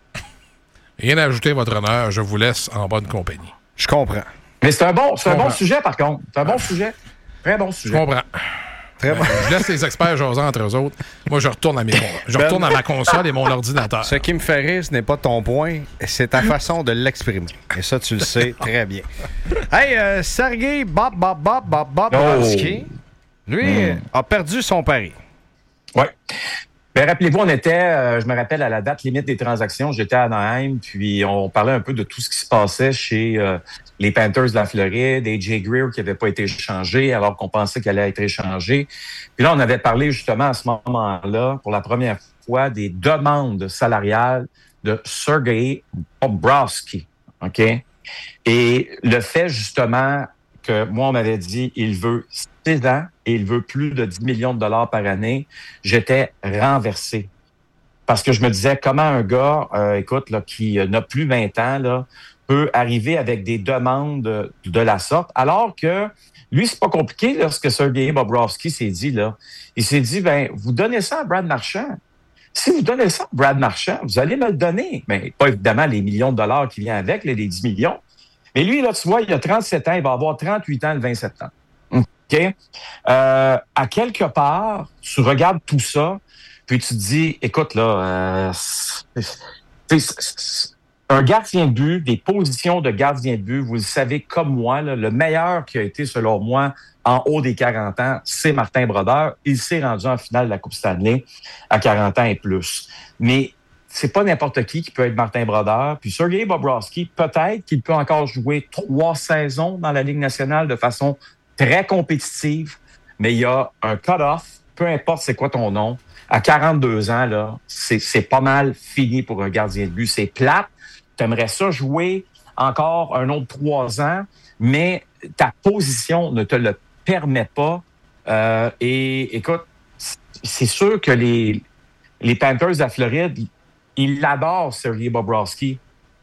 Rien à ajouter, votre honneur. Je vous laisse en bonne compagnie. Je comprends. Mais c'est un bon, c'est un bon sujet, par contre. C'est un bon sujet. Très bon sujet. Je comprends. Très bon. Je laisse les experts jaser entre eux autres. Moi, je retourne à mes je retourne à ma console et mon ordinateur. Ce qui me fait rire, ce n'est pas ton point, c'est ta façon de l'exprimer. Et ça, tu le sais très bien. Hey, euh, Sergei Bob Bob Bob Bob Bobrovsky, oh. lui, mm. a perdu son pari. Oui. Ben, rappelez-vous, on était, euh, je me rappelle, à la date limite des transactions, j'étais à Anaheim, puis on parlait un peu de tout ce qui se passait chez euh, les Panthers de la Floride, et Jay Greer qui n'avait pas été échangé alors qu'on pensait qu'elle allait être échangé. Puis là, on avait parlé justement à ce moment-là, pour la première fois, des demandes salariales de Sergei Bobrovsky. OK? Et le fait justement que moi, on m'avait dit, il veut six ans et il veut plus de dix millions de dollars par année, j'étais renversé. Parce que je me disais, comment un gars, euh, écoute, là, qui n'a plus vingt ans, là, peut arriver avec des demandes de, de la sorte, alors que lui, c'est pas compliqué, là, ce que Sergei Bobrovsky s'est dit, là. Il s'est dit, ben, vous donnez ça à Brad Marchand. Si vous donnez ça à Brad Marchand, vous allez me le donner. Mais pas évidemment les millions de dollars qui viennent avec, là, les dix millions. Mais lui, là, tu vois, il a trente-sept ans, il va avoir trente-huit ans le vingt septembre. OK? Euh, à quelque part, tu regardes tout ça, puis tu te dis, écoute, là, euh, c'est, c'est, un gardien de but, des positions de gardien de but, vous le savez comme moi, là, le meilleur qui a été, selon moi, en haut des quarante ans, c'est Martin Brodeur. Il s'est rendu en finale de la Coupe Stanley à quarante ans et plus. Mais c'est pas n'importe qui qui peut être Martin Brodeur. Puis Sergei Bobrovsky, peut-être qu'il peut encore jouer trois saisons dans la Ligue nationale de façon très compétitive, mais il y a un cut-off, peu importe c'est quoi ton nom. À quarante-deux ans, là, c'est, c'est pas mal fini pour un gardien de but. C'est plate. Tu aimerais ça jouer encore un autre trois ans, mais ta position ne te le permet pas. Euh, et écoute, c'est sûr que les, les Panthers de la Floride, ils l'adorent, Sergei Bobrovsky.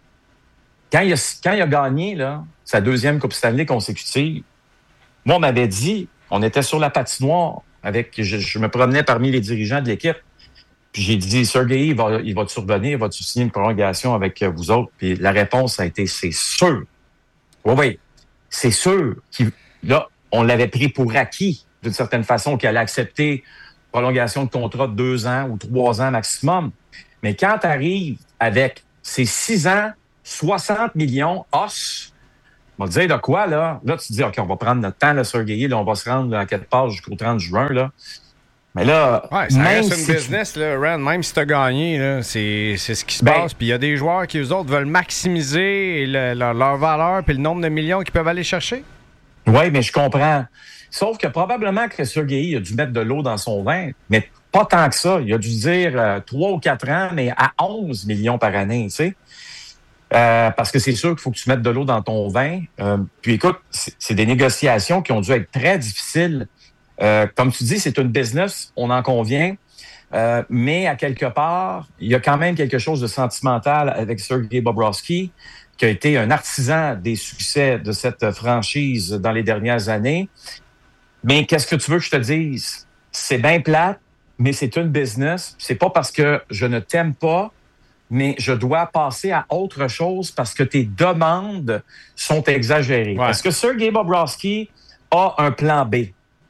Quand il, a, quand il a gagné là, sa deuxième Coupe Stanley consécutive, moi, on m'avait dit, on était sur la patinoire, avec, je, je me promenais parmi les dirigeants de l'équipe, puis j'ai dit, Sergei, il va, il va-tu revenir, va-tu signer une prolongation avec vous autres? Puis la réponse a été, c'est sûr. Oui, oui. c'est sûr qu'il, là, on l'avait pris pour acquis, d'une certaine façon, qu'il allait accepter prolongation de contrat de deux ans ou trois ans maximum. Mais quand tu arrives avec ces six ans, soixante millions, os, on va te dire de quoi, là? Là, tu te dis, OK, on va prendre notre temps, là, Sergueï, là, on va se rendre là, à quelque part jusqu'au trente juin, là. Mais là, ouais, ça même reste si une business, tu... là, Rand, même si tu as gagné, là, c'est, c'est ce qui se ben, passe. Puis il y a des joueurs qui, eux autres, veulent maximiser le, leur, leur valeur puis le nombre de millions qu'ils peuvent aller chercher. Oui, mais je comprends. Sauf que probablement que Sergueï a dû mettre de l'eau dans son vin, mais pas tant que ça. Il a dû dire euh, trois ou quatre ans, mais à onze millions par année, tu sais. Euh, parce que c'est sûr qu'il faut que tu mettes de l'eau dans ton vin. Euh, puis écoute, c'est, c'est des négociations qui ont dû être très difficiles. Euh, comme tu dis, c'est une business, on en convient. Euh, mais à quelque part, il y a quand même quelque chose de sentimental avec Sergei Bobrovsky, qui a été un artisan des succès de cette franchise dans les dernières années. Mais qu'est-ce que tu veux que je te dise? C'est bien plate, mais c'est une business. C'est pas parce que je ne t'aime pas, mais je dois passer à autre chose parce que tes demandes sont exagérées. Ouais. Est-ce que Sergei Bobrovsky a un plan B?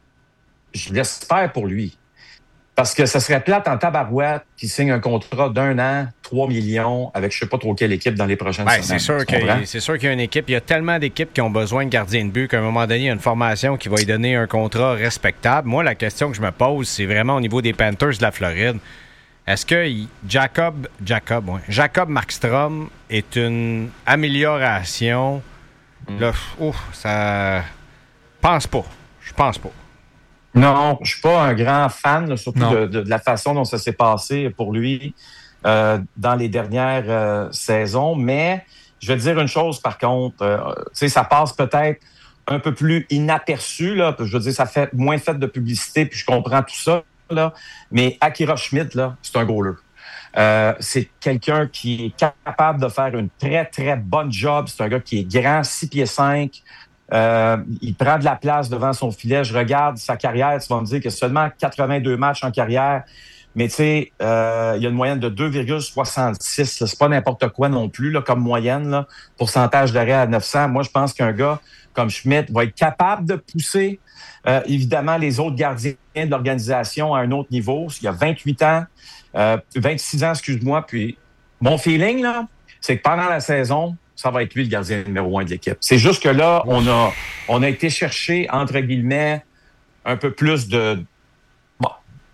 Je l'espère pour lui. Parce que ça serait plate en tabarouette qui signe un contrat d'un an, trois millions, avec je sais pas trop quelle équipe dans les prochaines ouais, semaines. C'est sûr, que, c'est sûr qu'il y a une équipe. Il y a tellement d'équipes qui ont besoin de gardiens de but qu'à un moment donné, il y a une formation qui va lui donner un contrat respectable. Moi, la question que je me pose, c'est vraiment au niveau des Panthers de la Floride. Est-ce que Jacob, Jacob, ouais, Jacob Markstrom est une amélioration? Mm. Là, ouf, ça... pense pas. Je pense pas. Non, je suis pas un grand fan, là, surtout de, de, de la façon dont ça s'est passé pour lui euh, dans les dernières euh, saisons. Mais je vais te dire une chose, par contre, euh, tu sais, ça passe peut-être un peu plus inaperçu, là. Je veux dire, ça fait moins fait de publicité, puis je comprends tout ça, là. Mais Akira Schmidt, là, c'est un goaler. Euh, c'est quelqu'un qui est capable de faire une très, très bonne job. C'est un gars qui est grand, six pieds cinq. Euh, il prend de la place devant son filet. Je regarde sa carrière, tu vas me dire qu'il y a seulement quatre-vingt-deux matchs en carrière, mais tu sais, euh, il y a une moyenne de deux virgule soixante-six. Là. C'est pas n'importe quoi non plus là, comme moyenne. Là. Pourcentage d'arrêt à neuf cents. Moi, je pense qu'un gars comme Schmidt va être capable de pousser euh, évidemment les autres gardiens de l'organisation à un autre niveau. Il y a vingt-huit ans, euh, vingt-six ans, excuse-moi. Puis mon feeling, là, c'est que pendant la saison, ça va être lui le gardien numéro un de l'équipe. C'est juste que là, on a, on a été chercher, entre guillemets, un peu plus de bon,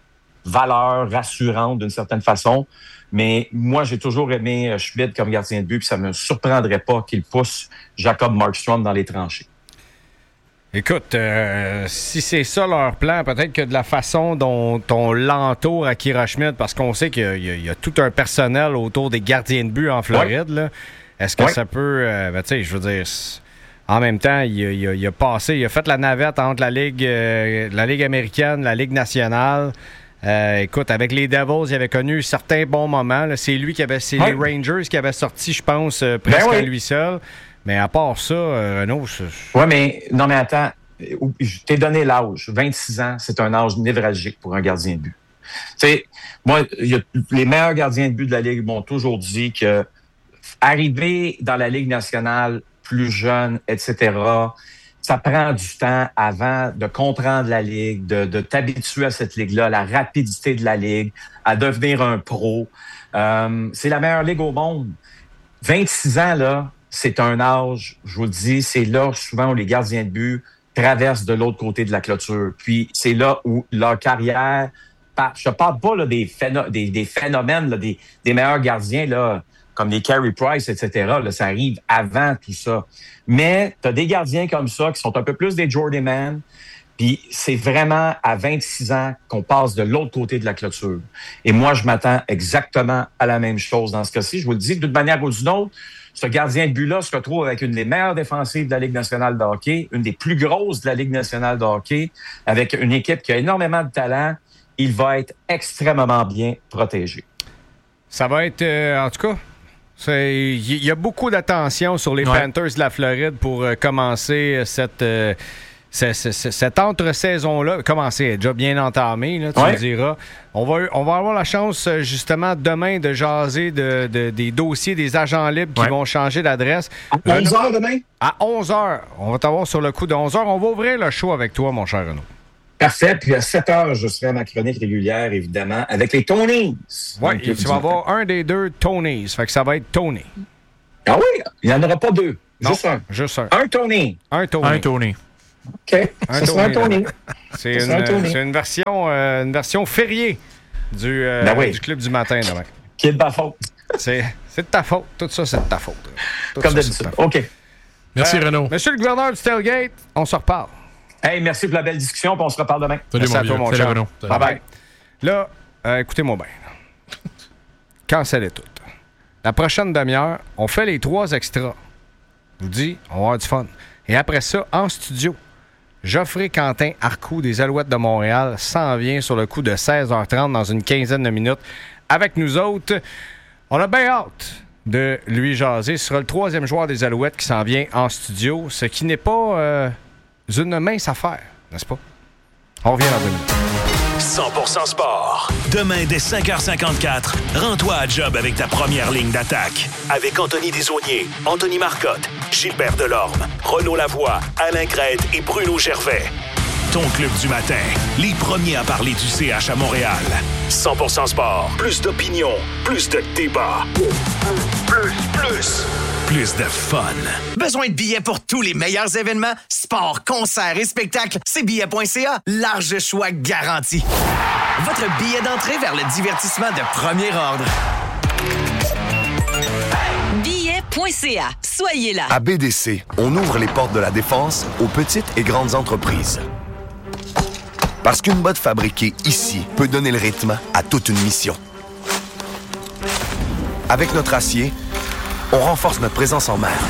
valeur rassurante d'une certaine façon. Mais moi, j'ai toujours aimé Schmidt comme gardien de but, puis ça me surprendrait pas qu'il pousse Jacob Markstrom dans les tranchées. Écoute, euh, si c'est ça leur plan, peut-être que de la façon dont on l'entoure Akira Schmidt, parce qu'on sait qu'il y a, il y a, il y a tout un personnel autour des gardiens de but en Floride, ouais. là. Est-ce que oui. ça peut... Euh, ben, tu sais, je veux dire... En même temps, il a, il, a, il a passé... Il a fait la navette entre la Ligue, euh, la Ligue américaine, la Ligue nationale. Euh, écoute, avec les Devils, il avait connu certains bons moments. Là. C'est lui qui avait... C'est oui. les Rangers qui avaient sorti, je pense, euh, presque ben oui. à lui seul. Mais à part ça, euh, Renaud... Je... Oui, mais... Non, mais attends. Je t'ai donné l'âge. vingt-six ans, c'est un âge névralgique pour un gardien de but. Tu sais, moi, y a, les meilleurs gardiens de but de la Ligue m'ont toujours dit que arriver dans la Ligue nationale plus jeune, et cetera, ça prend du temps avant de comprendre la Ligue, de, de t'habituer à cette Ligue-là, la rapidité de la Ligue, à devenir un pro. Euh, c'est la meilleure Ligue au monde. vingt-six ans, là, c'est un âge, je vous le dis, c'est là souvent où les gardiens de but traversent de l'autre côté de la clôture. Puis c'est là où leur carrière... Je te parle pas là, des, phéno- des, des phénomènes, là, des, des meilleurs gardiens, là, comme les Carey Price, et cetera. Là, ça arrive avant tout ça. Mais tu as des gardiens comme ça qui sont un peu plus des journeyman. Puis c'est vraiment à vingt-six ans qu'on passe de l'autre côté de la clôture. Et moi, je m'attends exactement à la même chose dans ce cas-ci. Je vous le dis, d'une manière ou d'une autre, ce gardien de but-là se retrouve avec une des meilleures défensives de la Ligue nationale de hockey, une des plus grosses de la Ligue nationale de hockey, avec une équipe qui a énormément de talent. Il va être extrêmement bien protégé. Ça va être, euh, en tout cas... Il y a beaucoup d'attention sur les ouais. Panthers de la Floride pour euh, commencer cette, euh, c'est, c'est, c'est, cette entre-saison-là, commencé, est déjà bien entamée, là, tu ouais. me diras. On va, on va avoir la chance, justement, demain, de jaser de, de, des dossiers des agents libres qui ouais. vont changer d'adresse. À onze heures demain? À onze heures. On va t'avoir sur le coup de onze heures. On va ouvrir le show avec toi, mon cher Renaud. Parfait. Puis à sept heures, je serai à ma chronique régulière, évidemment, avec les Tonys. Oui, tu vas avoir un des deux Tonys. Fait que ça va être Tony. Ah oui? Il n'y en aura pas deux. Non, juste un. Juste un. Un Tony. Un Tony. Un Tony. OK. Un ça sera un Tony. C'est une, un Tony. C'est une version, euh, une version fériée du, euh, ben oui. du Club du matin demain. Qui est de ma faute. C'est, c'est de ta faute. Tout ça, c'est de ta faute. Tout Comme ça, d'habitude. OK. Merci, euh, Renaud. Monsieur le gouverneur du Tailgate, on se reparle. Hey, merci pour la belle discussion, puis on se reparle demain. Salut, merci mon à toi, vieux. mon Salut, cher. Renaud. Bye bye. Là, euh, écoutez-moi bien. Cancellez tout. La prochaine demi-heure, on fait les trois extras. Je vous dis, on va avoir du fun. Et après ça, en studio, Geoffrey Quentin Arcoux des Alouettes de Montréal s'en vient sur le coup de seize heures trente dans une quinzaine de minutes avec nous autres. On a bien hâte de lui jaser. Ce sera le troisième joueur des Alouettes qui s'en vient en studio, ce qui n'est pas euh, une mince affaire, n'est-ce pas? On revient dans deux minutes. cent pour cent sport. Demain, dès cinq heures cinquante-quatre, rends-toi à job avec ta première ligne d'attaque. Avec Anthony Desaulniers, Anthony Marcotte, Gilbert Delorme, Renaud Lavoie, Alain Crête et Bruno Gervais. Ton club du matin, les premiers à parler du C H à Montréal. cent pour cent sport. Plus d'opinion, plus de débat. Plus, plus, plus de fun. Besoin de billets pour tous les meilleurs événements? Sport, concerts et spectacles, c'est billets point c a. Large choix garanti. Votre billet d'entrée vers le divertissement de premier ordre. billets point c a. Soyez là. À B D C, on ouvre les portes de la défense aux petites et grandes entreprises. Parce qu'une botte fabriquée ici peut donner le rythme à toute une mission. Avec notre acier, on renforce notre présence en mer.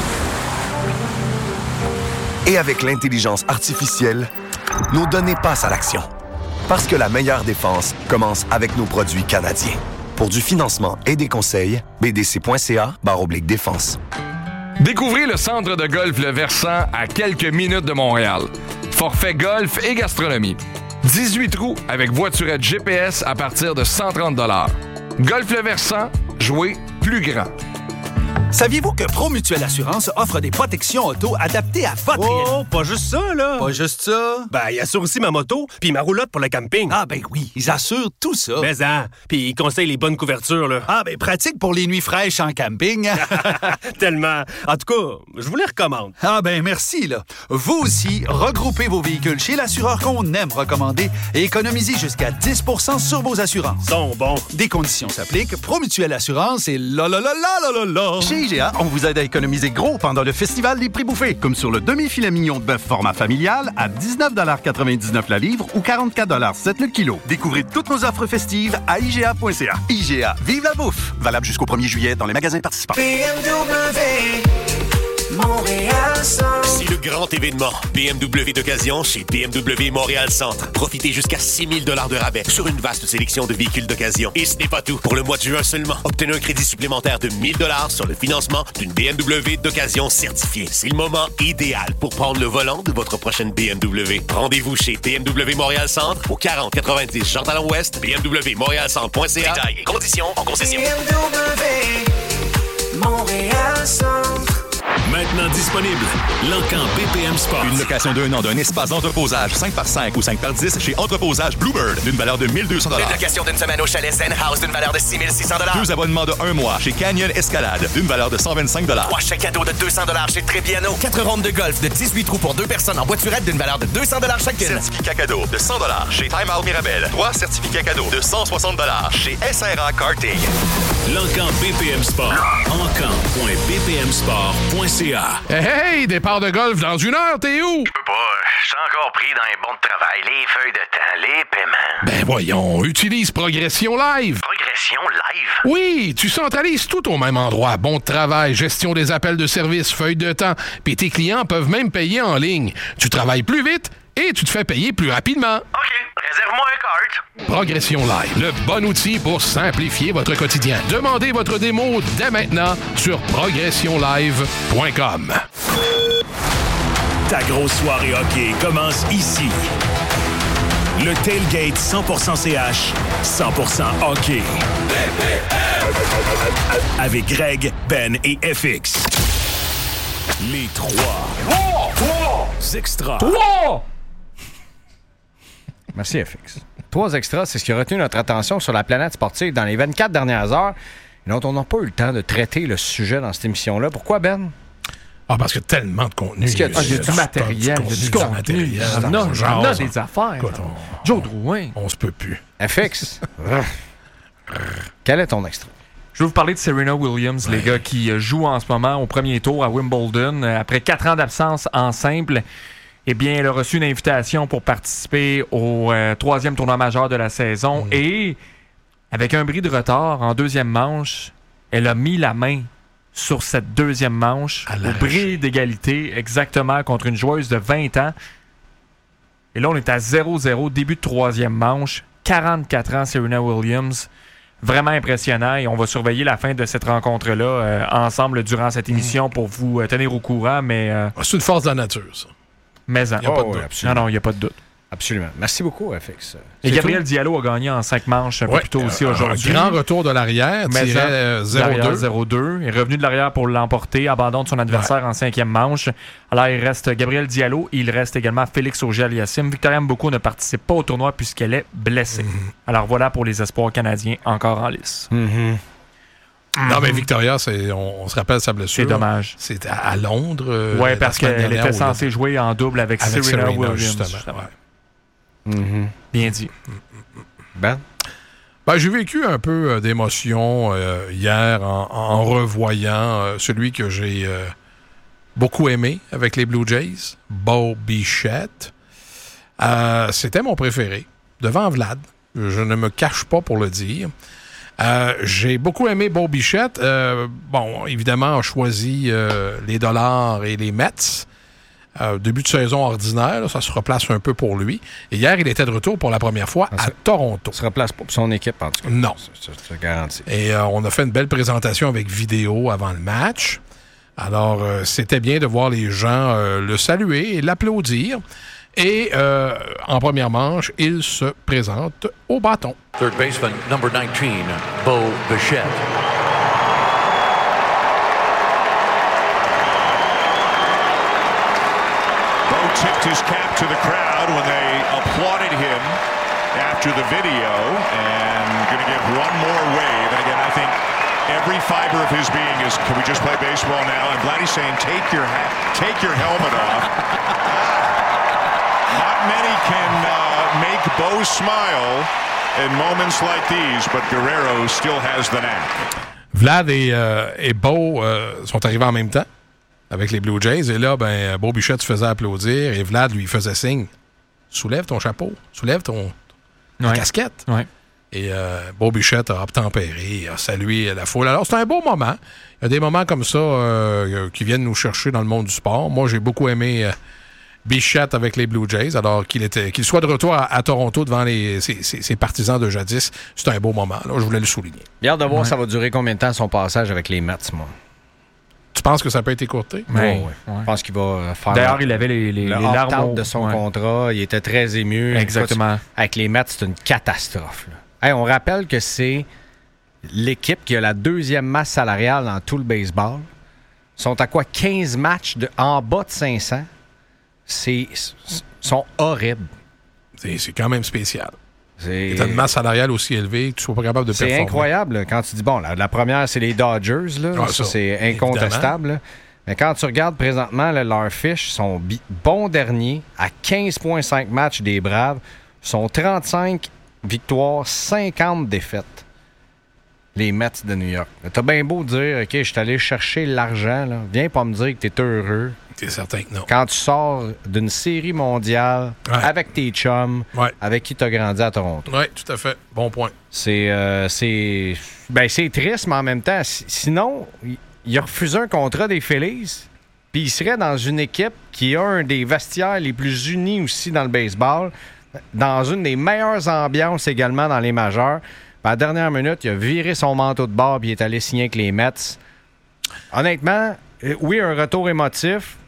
Et avec l'intelligence artificielle, nos données passent à l'action. Parce que la meilleure défense commence avec nos produits canadiens. Pour du financement et des conseils, b d c point c a barre oblique défense. Découvrez le centre de golf Le Versant à quelques minutes de Montréal. Forfait golf et gastronomie. dix-huit trous avec voiturette G P S à partir de cent trente dollars. Golf Le Versant, jouez plus grand. Saviez-vous que Promutuelle Assurance offre des protections auto adaptées à votre... Oh, pas juste ça, là! Pas juste ça? Ben, ils assurent aussi ma moto puis ma roulotte pour le camping. Ah, ben oui, ils assurent tout ça. Mais hein, puis ils conseillent les bonnes couvertures, là. Ah, ben pratique pour les nuits fraîches en camping. Tellement. En tout cas, je vous les recommande. Ah, ben merci, là. Vous aussi, regroupez vos véhicules chez l'assureur qu'on aime recommander et économisez jusqu'à dix pour cent sur vos assurances. Sont bons. Des conditions s'appliquent. Promutuelle Assurance et là, là, là, là, là, là, là. Chez I G A, on vous aide à économiser gros pendant le festival des prix bouffés, comme sur le demi-filet mignon de bœuf format familial à dix-neuf quatre-vingt-dix-neuf la livre ou quarante-quatre sept le kilo. Découvrez toutes nos offres festives à I G A point C A. I G A, vive la bouffe! Valable jusqu'au premier juillet dans les magasins participants. B M W Montréal Centre. C'est le grand événement B M W d'occasion chez B M W Montréal Centre. Profitez jusqu'à six mille dollars de rabais sur une vaste sélection de véhicules d'occasion. Et ce n'est pas tout. Pour le mois de juin seulement, obtenez un crédit supplémentaire de mille dollars sur le financement d'une B M W d'occasion certifiée. C'est le moment idéal pour prendre le volant de votre prochaine B M W. Rendez-vous chez B M W Montréal Centre au quarante quatre-vingt-dix Jean Talon Ouest, B M W Montréal Centre point C A. Détails et conditions en concession. B M W Montréal Centre. Maintenant disponible, L'Encan B P M Sport. Une location d'un an d'un espace d'entreposage cinq par cinq ou cinq par dix chez Entreposage Bluebird d'une valeur de mille deux cents dollars. Une location d'une semaine au chalet Zen House d'une valeur de six mille six cents dollars. Deux abonnements de un mois chez Canyon Escalade d'une valeur de cent vingt-cinq dollars. Trois chèques cadeaux de deux cents dollars chez Trébiano. Quatre rondes de golf de dix-huit trous pour deux personnes en voiturette d'une valeur de deux cents dollars chacune. Certificat cadeau de cent dollars chez Time Out Mirabel. Trois certificats cadeaux de cent soixante dollars chez S R A Karting. L'Encan B P M Sport. encan point b p m sport point c a. Hey, hey, départ de golf dans une heure, t'es où? Je peux pas, je suis encore pris dans les bons de travail, les feuilles de temps, les paiements. Ben voyons, utilise Progression Live. Progression Live? Oui, tu centralises tout au même endroit. Bon de travail, gestion des appels de service, feuilles de temps, puis tes clients peuvent même payer en ligne. Tu travailles plus vite et tu te fais payer plus rapidement. OK, réserve-moi un cart. Progression Live, le bon outil pour simplifier votre quotidien. Demandez votre démo dès maintenant sur progression live point com. Ta grosse soirée hockey commence ici. Le Tailgate cent pour cent C H, cent pour cent hockey. Avec Greg, Ben et F X. Les trois. Trois! Trois! Extras. Trois! Merci, F X. Trois extras, c'est ce qui a retenu notre attention sur la planète sportive dans les vingt-quatre dernières heures et dont on n'a pas eu le temps de traiter le sujet dans cette émission-là. Pourquoi, Ben? Ah, parce qu'il y a tellement de contenu. Il y a, il y a du matériel. Il y a du contenu. Il y a des affaires. Écoute, on, Joe Drouin. On se peut plus. F X. Quel est ton extrait? Je vais vous parler de Serena Williams, ouais. les gars, qui joue en ce moment au premier tour à Wimbledon. Après quatre ans d'absence en simple, eh bien, elle a reçu une invitation pour participer au euh, troisième tournoi majeur de la saison. Mmh. Et, avec un bris de retard en deuxième manche, elle a mis la main sur cette deuxième manche, au bris d'égalité, exactement, contre une joueuse de vingt ans. Et là, on est à zéro zéro, début de troisième manche. quarante-quatre ans, Serena Williams. Vraiment impressionnant. Et on va surveiller la fin de cette rencontre-là euh, ensemble durant cette émission pour vous euh, tenir au courant. Mais euh, c'est une force de la nature, ça. Mais il n'y a oh, pas de doute. Oui, non, non, il n'y a pas de doute. Absolument. Merci beaucoup, F X. Et c'est Gabriel tout? Diallo a gagné en cinq manches un ouais, peu plus tôt aussi euh, aujourd'hui. Un grand retour de l'arrière, tiré zéro deux. Il est revenu de l'arrière pour l'emporter, abandonne son adversaire ouais. en cinquième manche. Alors, il reste Gabriel Diallo, il reste également Félix Auger-Aliassime. Victoria Mboko ne participe pas au tournoi puisqu'elle est blessée. Mm-hmm. Alors, voilà pour les espoirs canadiens encore en lice. Mm-hmm. Non, mais Victoria, c'est, on, on se rappelle sa blessure. C'est dommage. C'était à, à Londres. Euh, oui, parce qu'elle était censée jouer en double avec, avec Serena, Serena Williams. Justement, justement. Ouais. Mm-hmm. Bien dit. Ben? Ben, j'ai vécu un peu d'émotion euh, hier en, en revoyant euh, celui que j'ai euh, beaucoup aimé avec les Blue Jays, Bo Bichette. Euh, c'était mon préféré, devant Vlad. Je ne me cache pas pour le dire. Euh, j'ai beaucoup aimé Bo Bichette. Euh, bon, évidemment, a choisi euh, les dollars et les Mets. Euh, début de saison ordinaire, là, ça se replace un peu pour lui. Et hier, il était de retour pour la première fois à Toronto. Ça se replace pas pour son équipe, en tout cas. Non. C'est garanti. Et euh, on a fait une belle présentation avec vidéo avant le match. Alors, euh, c'était bien de voir les gens euh, le saluer et l'applaudir. Et euh, en première manche, il se présente au bâton. Third baseman, number nineteen, Bo Bichette. Tipped his cap to the crowd when they applauded him after the video, and going to give one more wave. And again, I think every fiber of his being is, can we just play baseball now? And Vladdy's saying, take your hat, take your helmet off. Not many can uh, make Bo smile in moments like these, but Guerrero still has the knack. Vlad et, euh, et Bo euh, sont arrivés en même temps avec les Blue Jays. Et là, ben, Bo Bichette se faisait applaudir et Vlad lui faisait signe. Soulève ton chapeau, soulève ton, ton ouais. casquette. Ouais. Et euh, Bo Bichette a obtempéré, a salué la foule. Alors, c'est un beau moment. Il y a des moments comme ça euh, qui viennent nous chercher dans le monde du sport. Moi, j'ai beaucoup aimé euh, Bichette avec les Blue Jays. Alors, qu'il, était, qu'il soit de retour à, à Toronto devant les, ses, ses, ses partisans de jadis, c'est un beau moment. Là, je voulais le souligner. Bien de voir ouais. ça va durer combien de temps son passage avec les Mets, moi. Tu penses que ça peut être écourté? Oui, ouais. ouais. Je pense qu'il va faire... D'ailleurs, il avait les, les, le les larmes de son ouais. contrat. Il était très ému. Exactement. Avec les Mets, c'est une catastrophe. Là. Hey, on rappelle que c'est l'équipe qui a la deuxième masse salariale dans tout le baseball. Ils sont à quoi? quinze matchs de, en bas de cinq cents. C'est sont horribles. C'est, c'est quand même spécial. C'est... T'as une masse salariale aussi élevée que tu sois pas capable de c'est performer. C'est incroyable là, quand tu dis, bon, la, la première, c'est les Dodgers. Là, ah, ça, ça, c'est incontestable. Là. Mais quand tu regardes présentement, là, leurs fiches sont bi- bons derniers à quinze virgule cinq matchs des Braves. Sont trente-cinq victoires, cinquante défaites. Les Mets de New York. T'as bien beau dire, OK, je suis allé chercher l'argent. Là. Viens pas me dire que t'es heureux. T'es certain que non. Quand tu sors d'une série mondiale ouais. avec tes chums, ouais. avec qui t'as grandi à Toronto. Oui, tout à fait. Bon point. C'est, euh, c'est, ben, c'est triste, mais en même temps, sinon, il a refusé un contrat des Phillies, puis il serait dans une équipe qui a un des vestiaires les plus unis aussi dans le baseball, dans une des meilleures ambiances également dans les majeurs. À la dernière minute, il a viré son manteau de bord et il est allé signer avec les Mets. Honnêtement, oui, un retour émotif.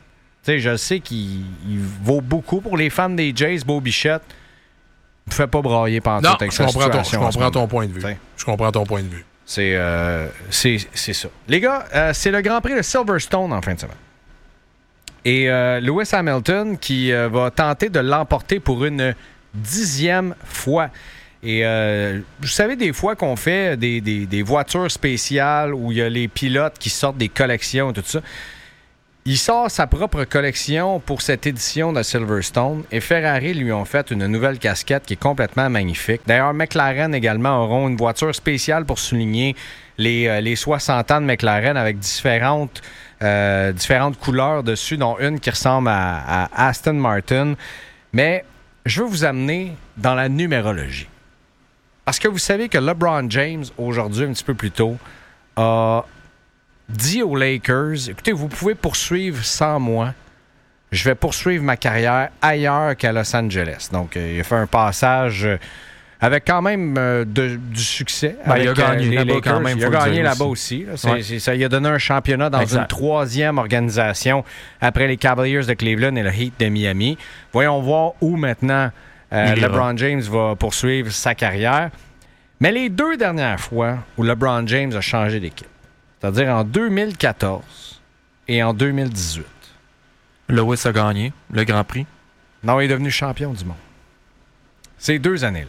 sais, je sais qu'il il vaut beaucoup pour les fans des Jays, Bo Bichette. Ne fais pas brailler pendant Non, toute avec je sa comprends, ton, je situation. comprends ton point de vue. T'sais. Je comprends ton point de vue. C'est, euh, c'est, c'est ça. Les gars, euh, c'est le Grand Prix de Silverstone en fin de semaine. Et euh, Lewis Hamilton qui euh, va tenter de l'emporter pour une dixième fois. Et euh, vous savez, des fois qu'on fait des, des, des voitures spéciales où il y a les pilotes qui sortent des collections et tout ça. Il sort sa propre collection pour cette édition de Silverstone et Ferrari lui ont fait une nouvelle casquette qui est complètement magnifique. D'ailleurs, McLaren également auront une voiture spéciale pour souligner les, euh, les soixante ans de McLaren avec différentes, euh, différentes couleurs dessus, dont une qui ressemble à, à Aston Martin. Mais je veux vous amener dans la numérologie. Parce que vous savez que LeBron James, aujourd'hui, un petit peu plus tôt, a dit aux Lakers, écoutez, vous pouvez poursuivre sans moi. Je vais poursuivre ma carrière ailleurs qu'à Los Angeles. Donc, euh, il a fait un passage euh, avec quand même euh, de, du succès. Ben, avec, il a gagné euh, les là-bas Lakers. quand même. Il a gagné là-bas aussi. Là. C'est, ouais. c'est, ça, il a donné un championnat dans exact. une troisième organisation après les Cavaliers de Cleveland et le Heat de Miami. Voyons voir où maintenant euh, LeBron James va poursuivre sa carrière. Mais les deux dernières fois où LeBron James a changé d'équipe, c'est-à-dire en deux mille quatorze et en deux mille dix-huit. Lewis a gagné le Grand Prix. Non, il est devenu champion du monde. Ces deux années-là.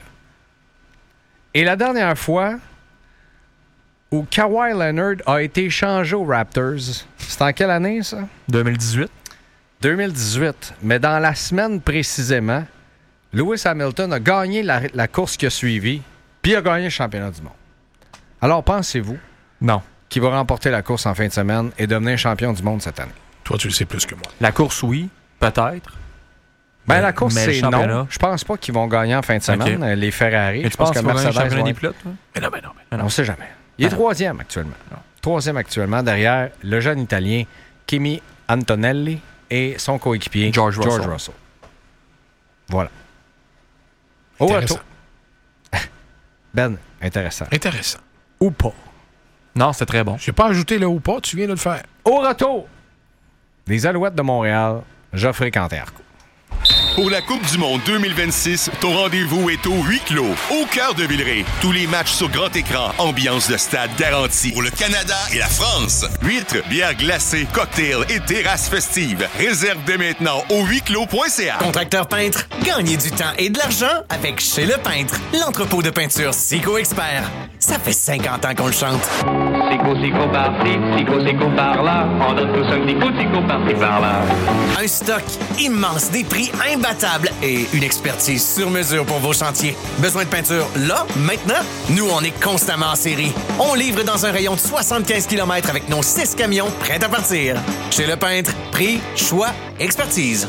Et la dernière fois où Kawhi Leonard a été échangé aux Raptors, c'est en quelle année, ça? deux mille dix-huit. deux mille dix-huit. Mais dans la semaine précisément, Lewis Hamilton a gagné la, la course qui a suivi, puis il a gagné le championnat du monde. Alors, pensez-vous? Non. Qui va remporter la course en fin de semaine et devenir champion du monde cette année. Toi, tu le sais plus que moi. La course, oui, peut-être. Ben, la course, mais c'est non. Je pense pas qu'ils vont gagner en fin de semaine, okay. les Ferrari. Mais je pense que Mercedes va gagner vont... des pilotes, toi? Mais non, mais non, mais non. On sait jamais. Il est ah. troisième actuellement. Non. Troisième actuellement derrière le jeune Italien Kimi Antonelli et son coéquipier George Russell. George Russell. Voilà. Au retour. Ben, intéressant. Intéressant. Ou pas. Non, c'est très bon. Je n'ai pas ajouté le ou pas, tu viens de le faire. Au retour, les Alouettes de Montréal, Geoffrey Canté-Arcou. Pour la Coupe du Monde deux mille vingt-six, ton rendez-vous est au huis clos, au cœur de Villeray. Tous les matchs sur grand écran, ambiance de stade garantie. Pour le Canada et la France, huîtres, bières glacées, cocktails et terrasses festives. Réserve dès maintenant au huis clos point c a. Contracteur peintre, gagnez du temps et de l'argent avec Chez Le Peintre, l'entrepôt de peinture Sico Expert. Ça fait cinquante ans qu'on le chante. Sico, Sico par-ci, Sico, Sico par-là. On donne tous un petit coup de Sico par-ci, par-là. Un stock immense, des prix imbattables et une expertise sur mesure pour vos chantiers. Besoin de peinture là, maintenant? Nous, on est constamment en série. On livre dans un rayon de soixante-quinze kilomètres avec nos six camions prêts à partir. Chez Le Peintre, prix, choix, expertise.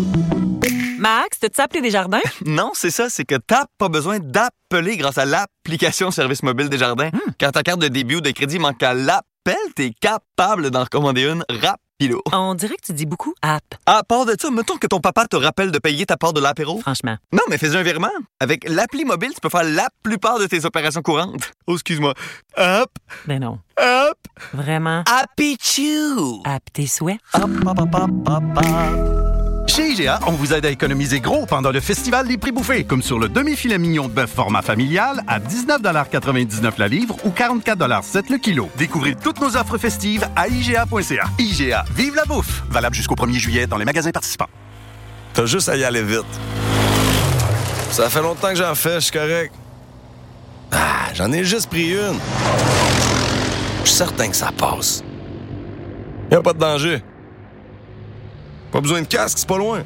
Max, t'as-tu appelé Desjardins? Non, c'est ça, c'est que t'as pas besoin d'appeler grâce à l'application Service mobile Desjardins. Hmm. Quand ta carte de débit ou de crédit manque à l'appel, t'es capable d'en recommander une rapido. On dirait que tu dis beaucoup app. À part de ça, mettons que ton papa te rappelle de payer ta part de l'apéro. Franchement. Non, mais fais un virement. Avec l'appli mobile, tu peux faire la plupart de tes opérations courantes. Oh, excuse-moi. Hop. Ben non. Hop. Vraiment. Happy Chew. App tes souhaits. Hop, hop, hop, hop, hop, hop. Chez I G A, on vous aide à économiser gros pendant le festival des prix bouffés, comme sur le demi-filet mignon de bœuf format familial à dix-neuf quatre-vingt-dix-neuf la livre ou quarante-quatre sept le kilo. Découvrez toutes nos offres festives à I G A point C A. I G A, vive la bouffe! Valable jusqu'au premier juillet dans les magasins participants. T'as juste à y aller vite. Ça fait longtemps que j'en fais, je suis correct. Ah, j'en ai juste pris une. Je suis certain que ça passe. Y a pas de danger. Pas besoin de casque, c'est pas loin.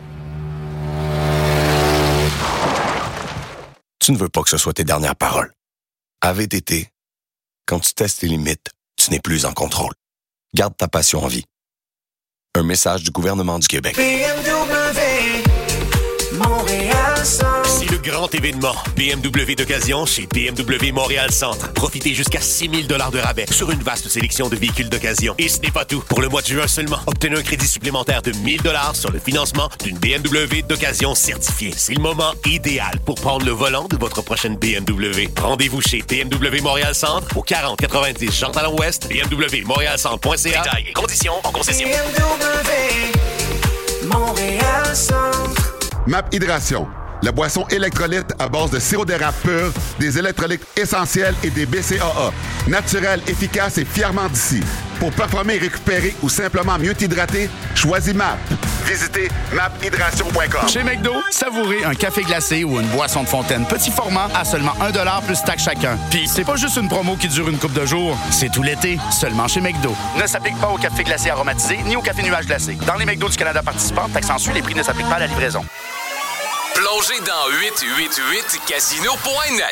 Tu ne veux pas que ce soit tes dernières paroles. À V T T, quand tu testes tes limites, tu n'es plus en contrôle. Garde ta passion en vie. Un message du gouvernement du Québec. B M W, Montréal Centre. C'est le grand événement B M W d'occasion chez B M W Montréal Centre. Profitez jusqu'à six mille dollars de rabais sur une vaste sélection de véhicules d'occasion. Et ce n'est pas tout. Pour le mois de juin seulement, obtenez un crédit supplémentaire de mille dollars sur le financement d'une B M W d'occasion certifiée. C'est le moment idéal pour prendre le volant de votre prochaine B M W. Rendez-vous chez B M W Montréal Centre au quarante quatre-vingt-dix Jean Talon Ouest, B M W Montréal Centre point C A. Détails et conditions en concession. B M W, Montréal Centre. M A P Hydration, la boisson électrolyte à base de sirop d'érable pur, des électrolytes essentiels et des B C A A. Naturel, efficace et fièrement d'ici. Pour performer, récupérer ou simplement mieux t'hydrater, choisis M A P. Visitez map hydration point com. Chez McDo, savourez un café glacé ou une boisson de fontaine petit format à seulement un dollar plus taxe chacun. Puis c'est pas juste une promo qui dure une couple de jours, c'est tout l'été, seulement chez McDo. Ne s'applique pas au café glacé aromatisé ni au café nuage glacé. Dans les McDo du Canada participants, taxe en Suisse, les prix ne s'appliquent pas à la livraison. Plongez dans huit cent quatre-vingt-huit casino point net.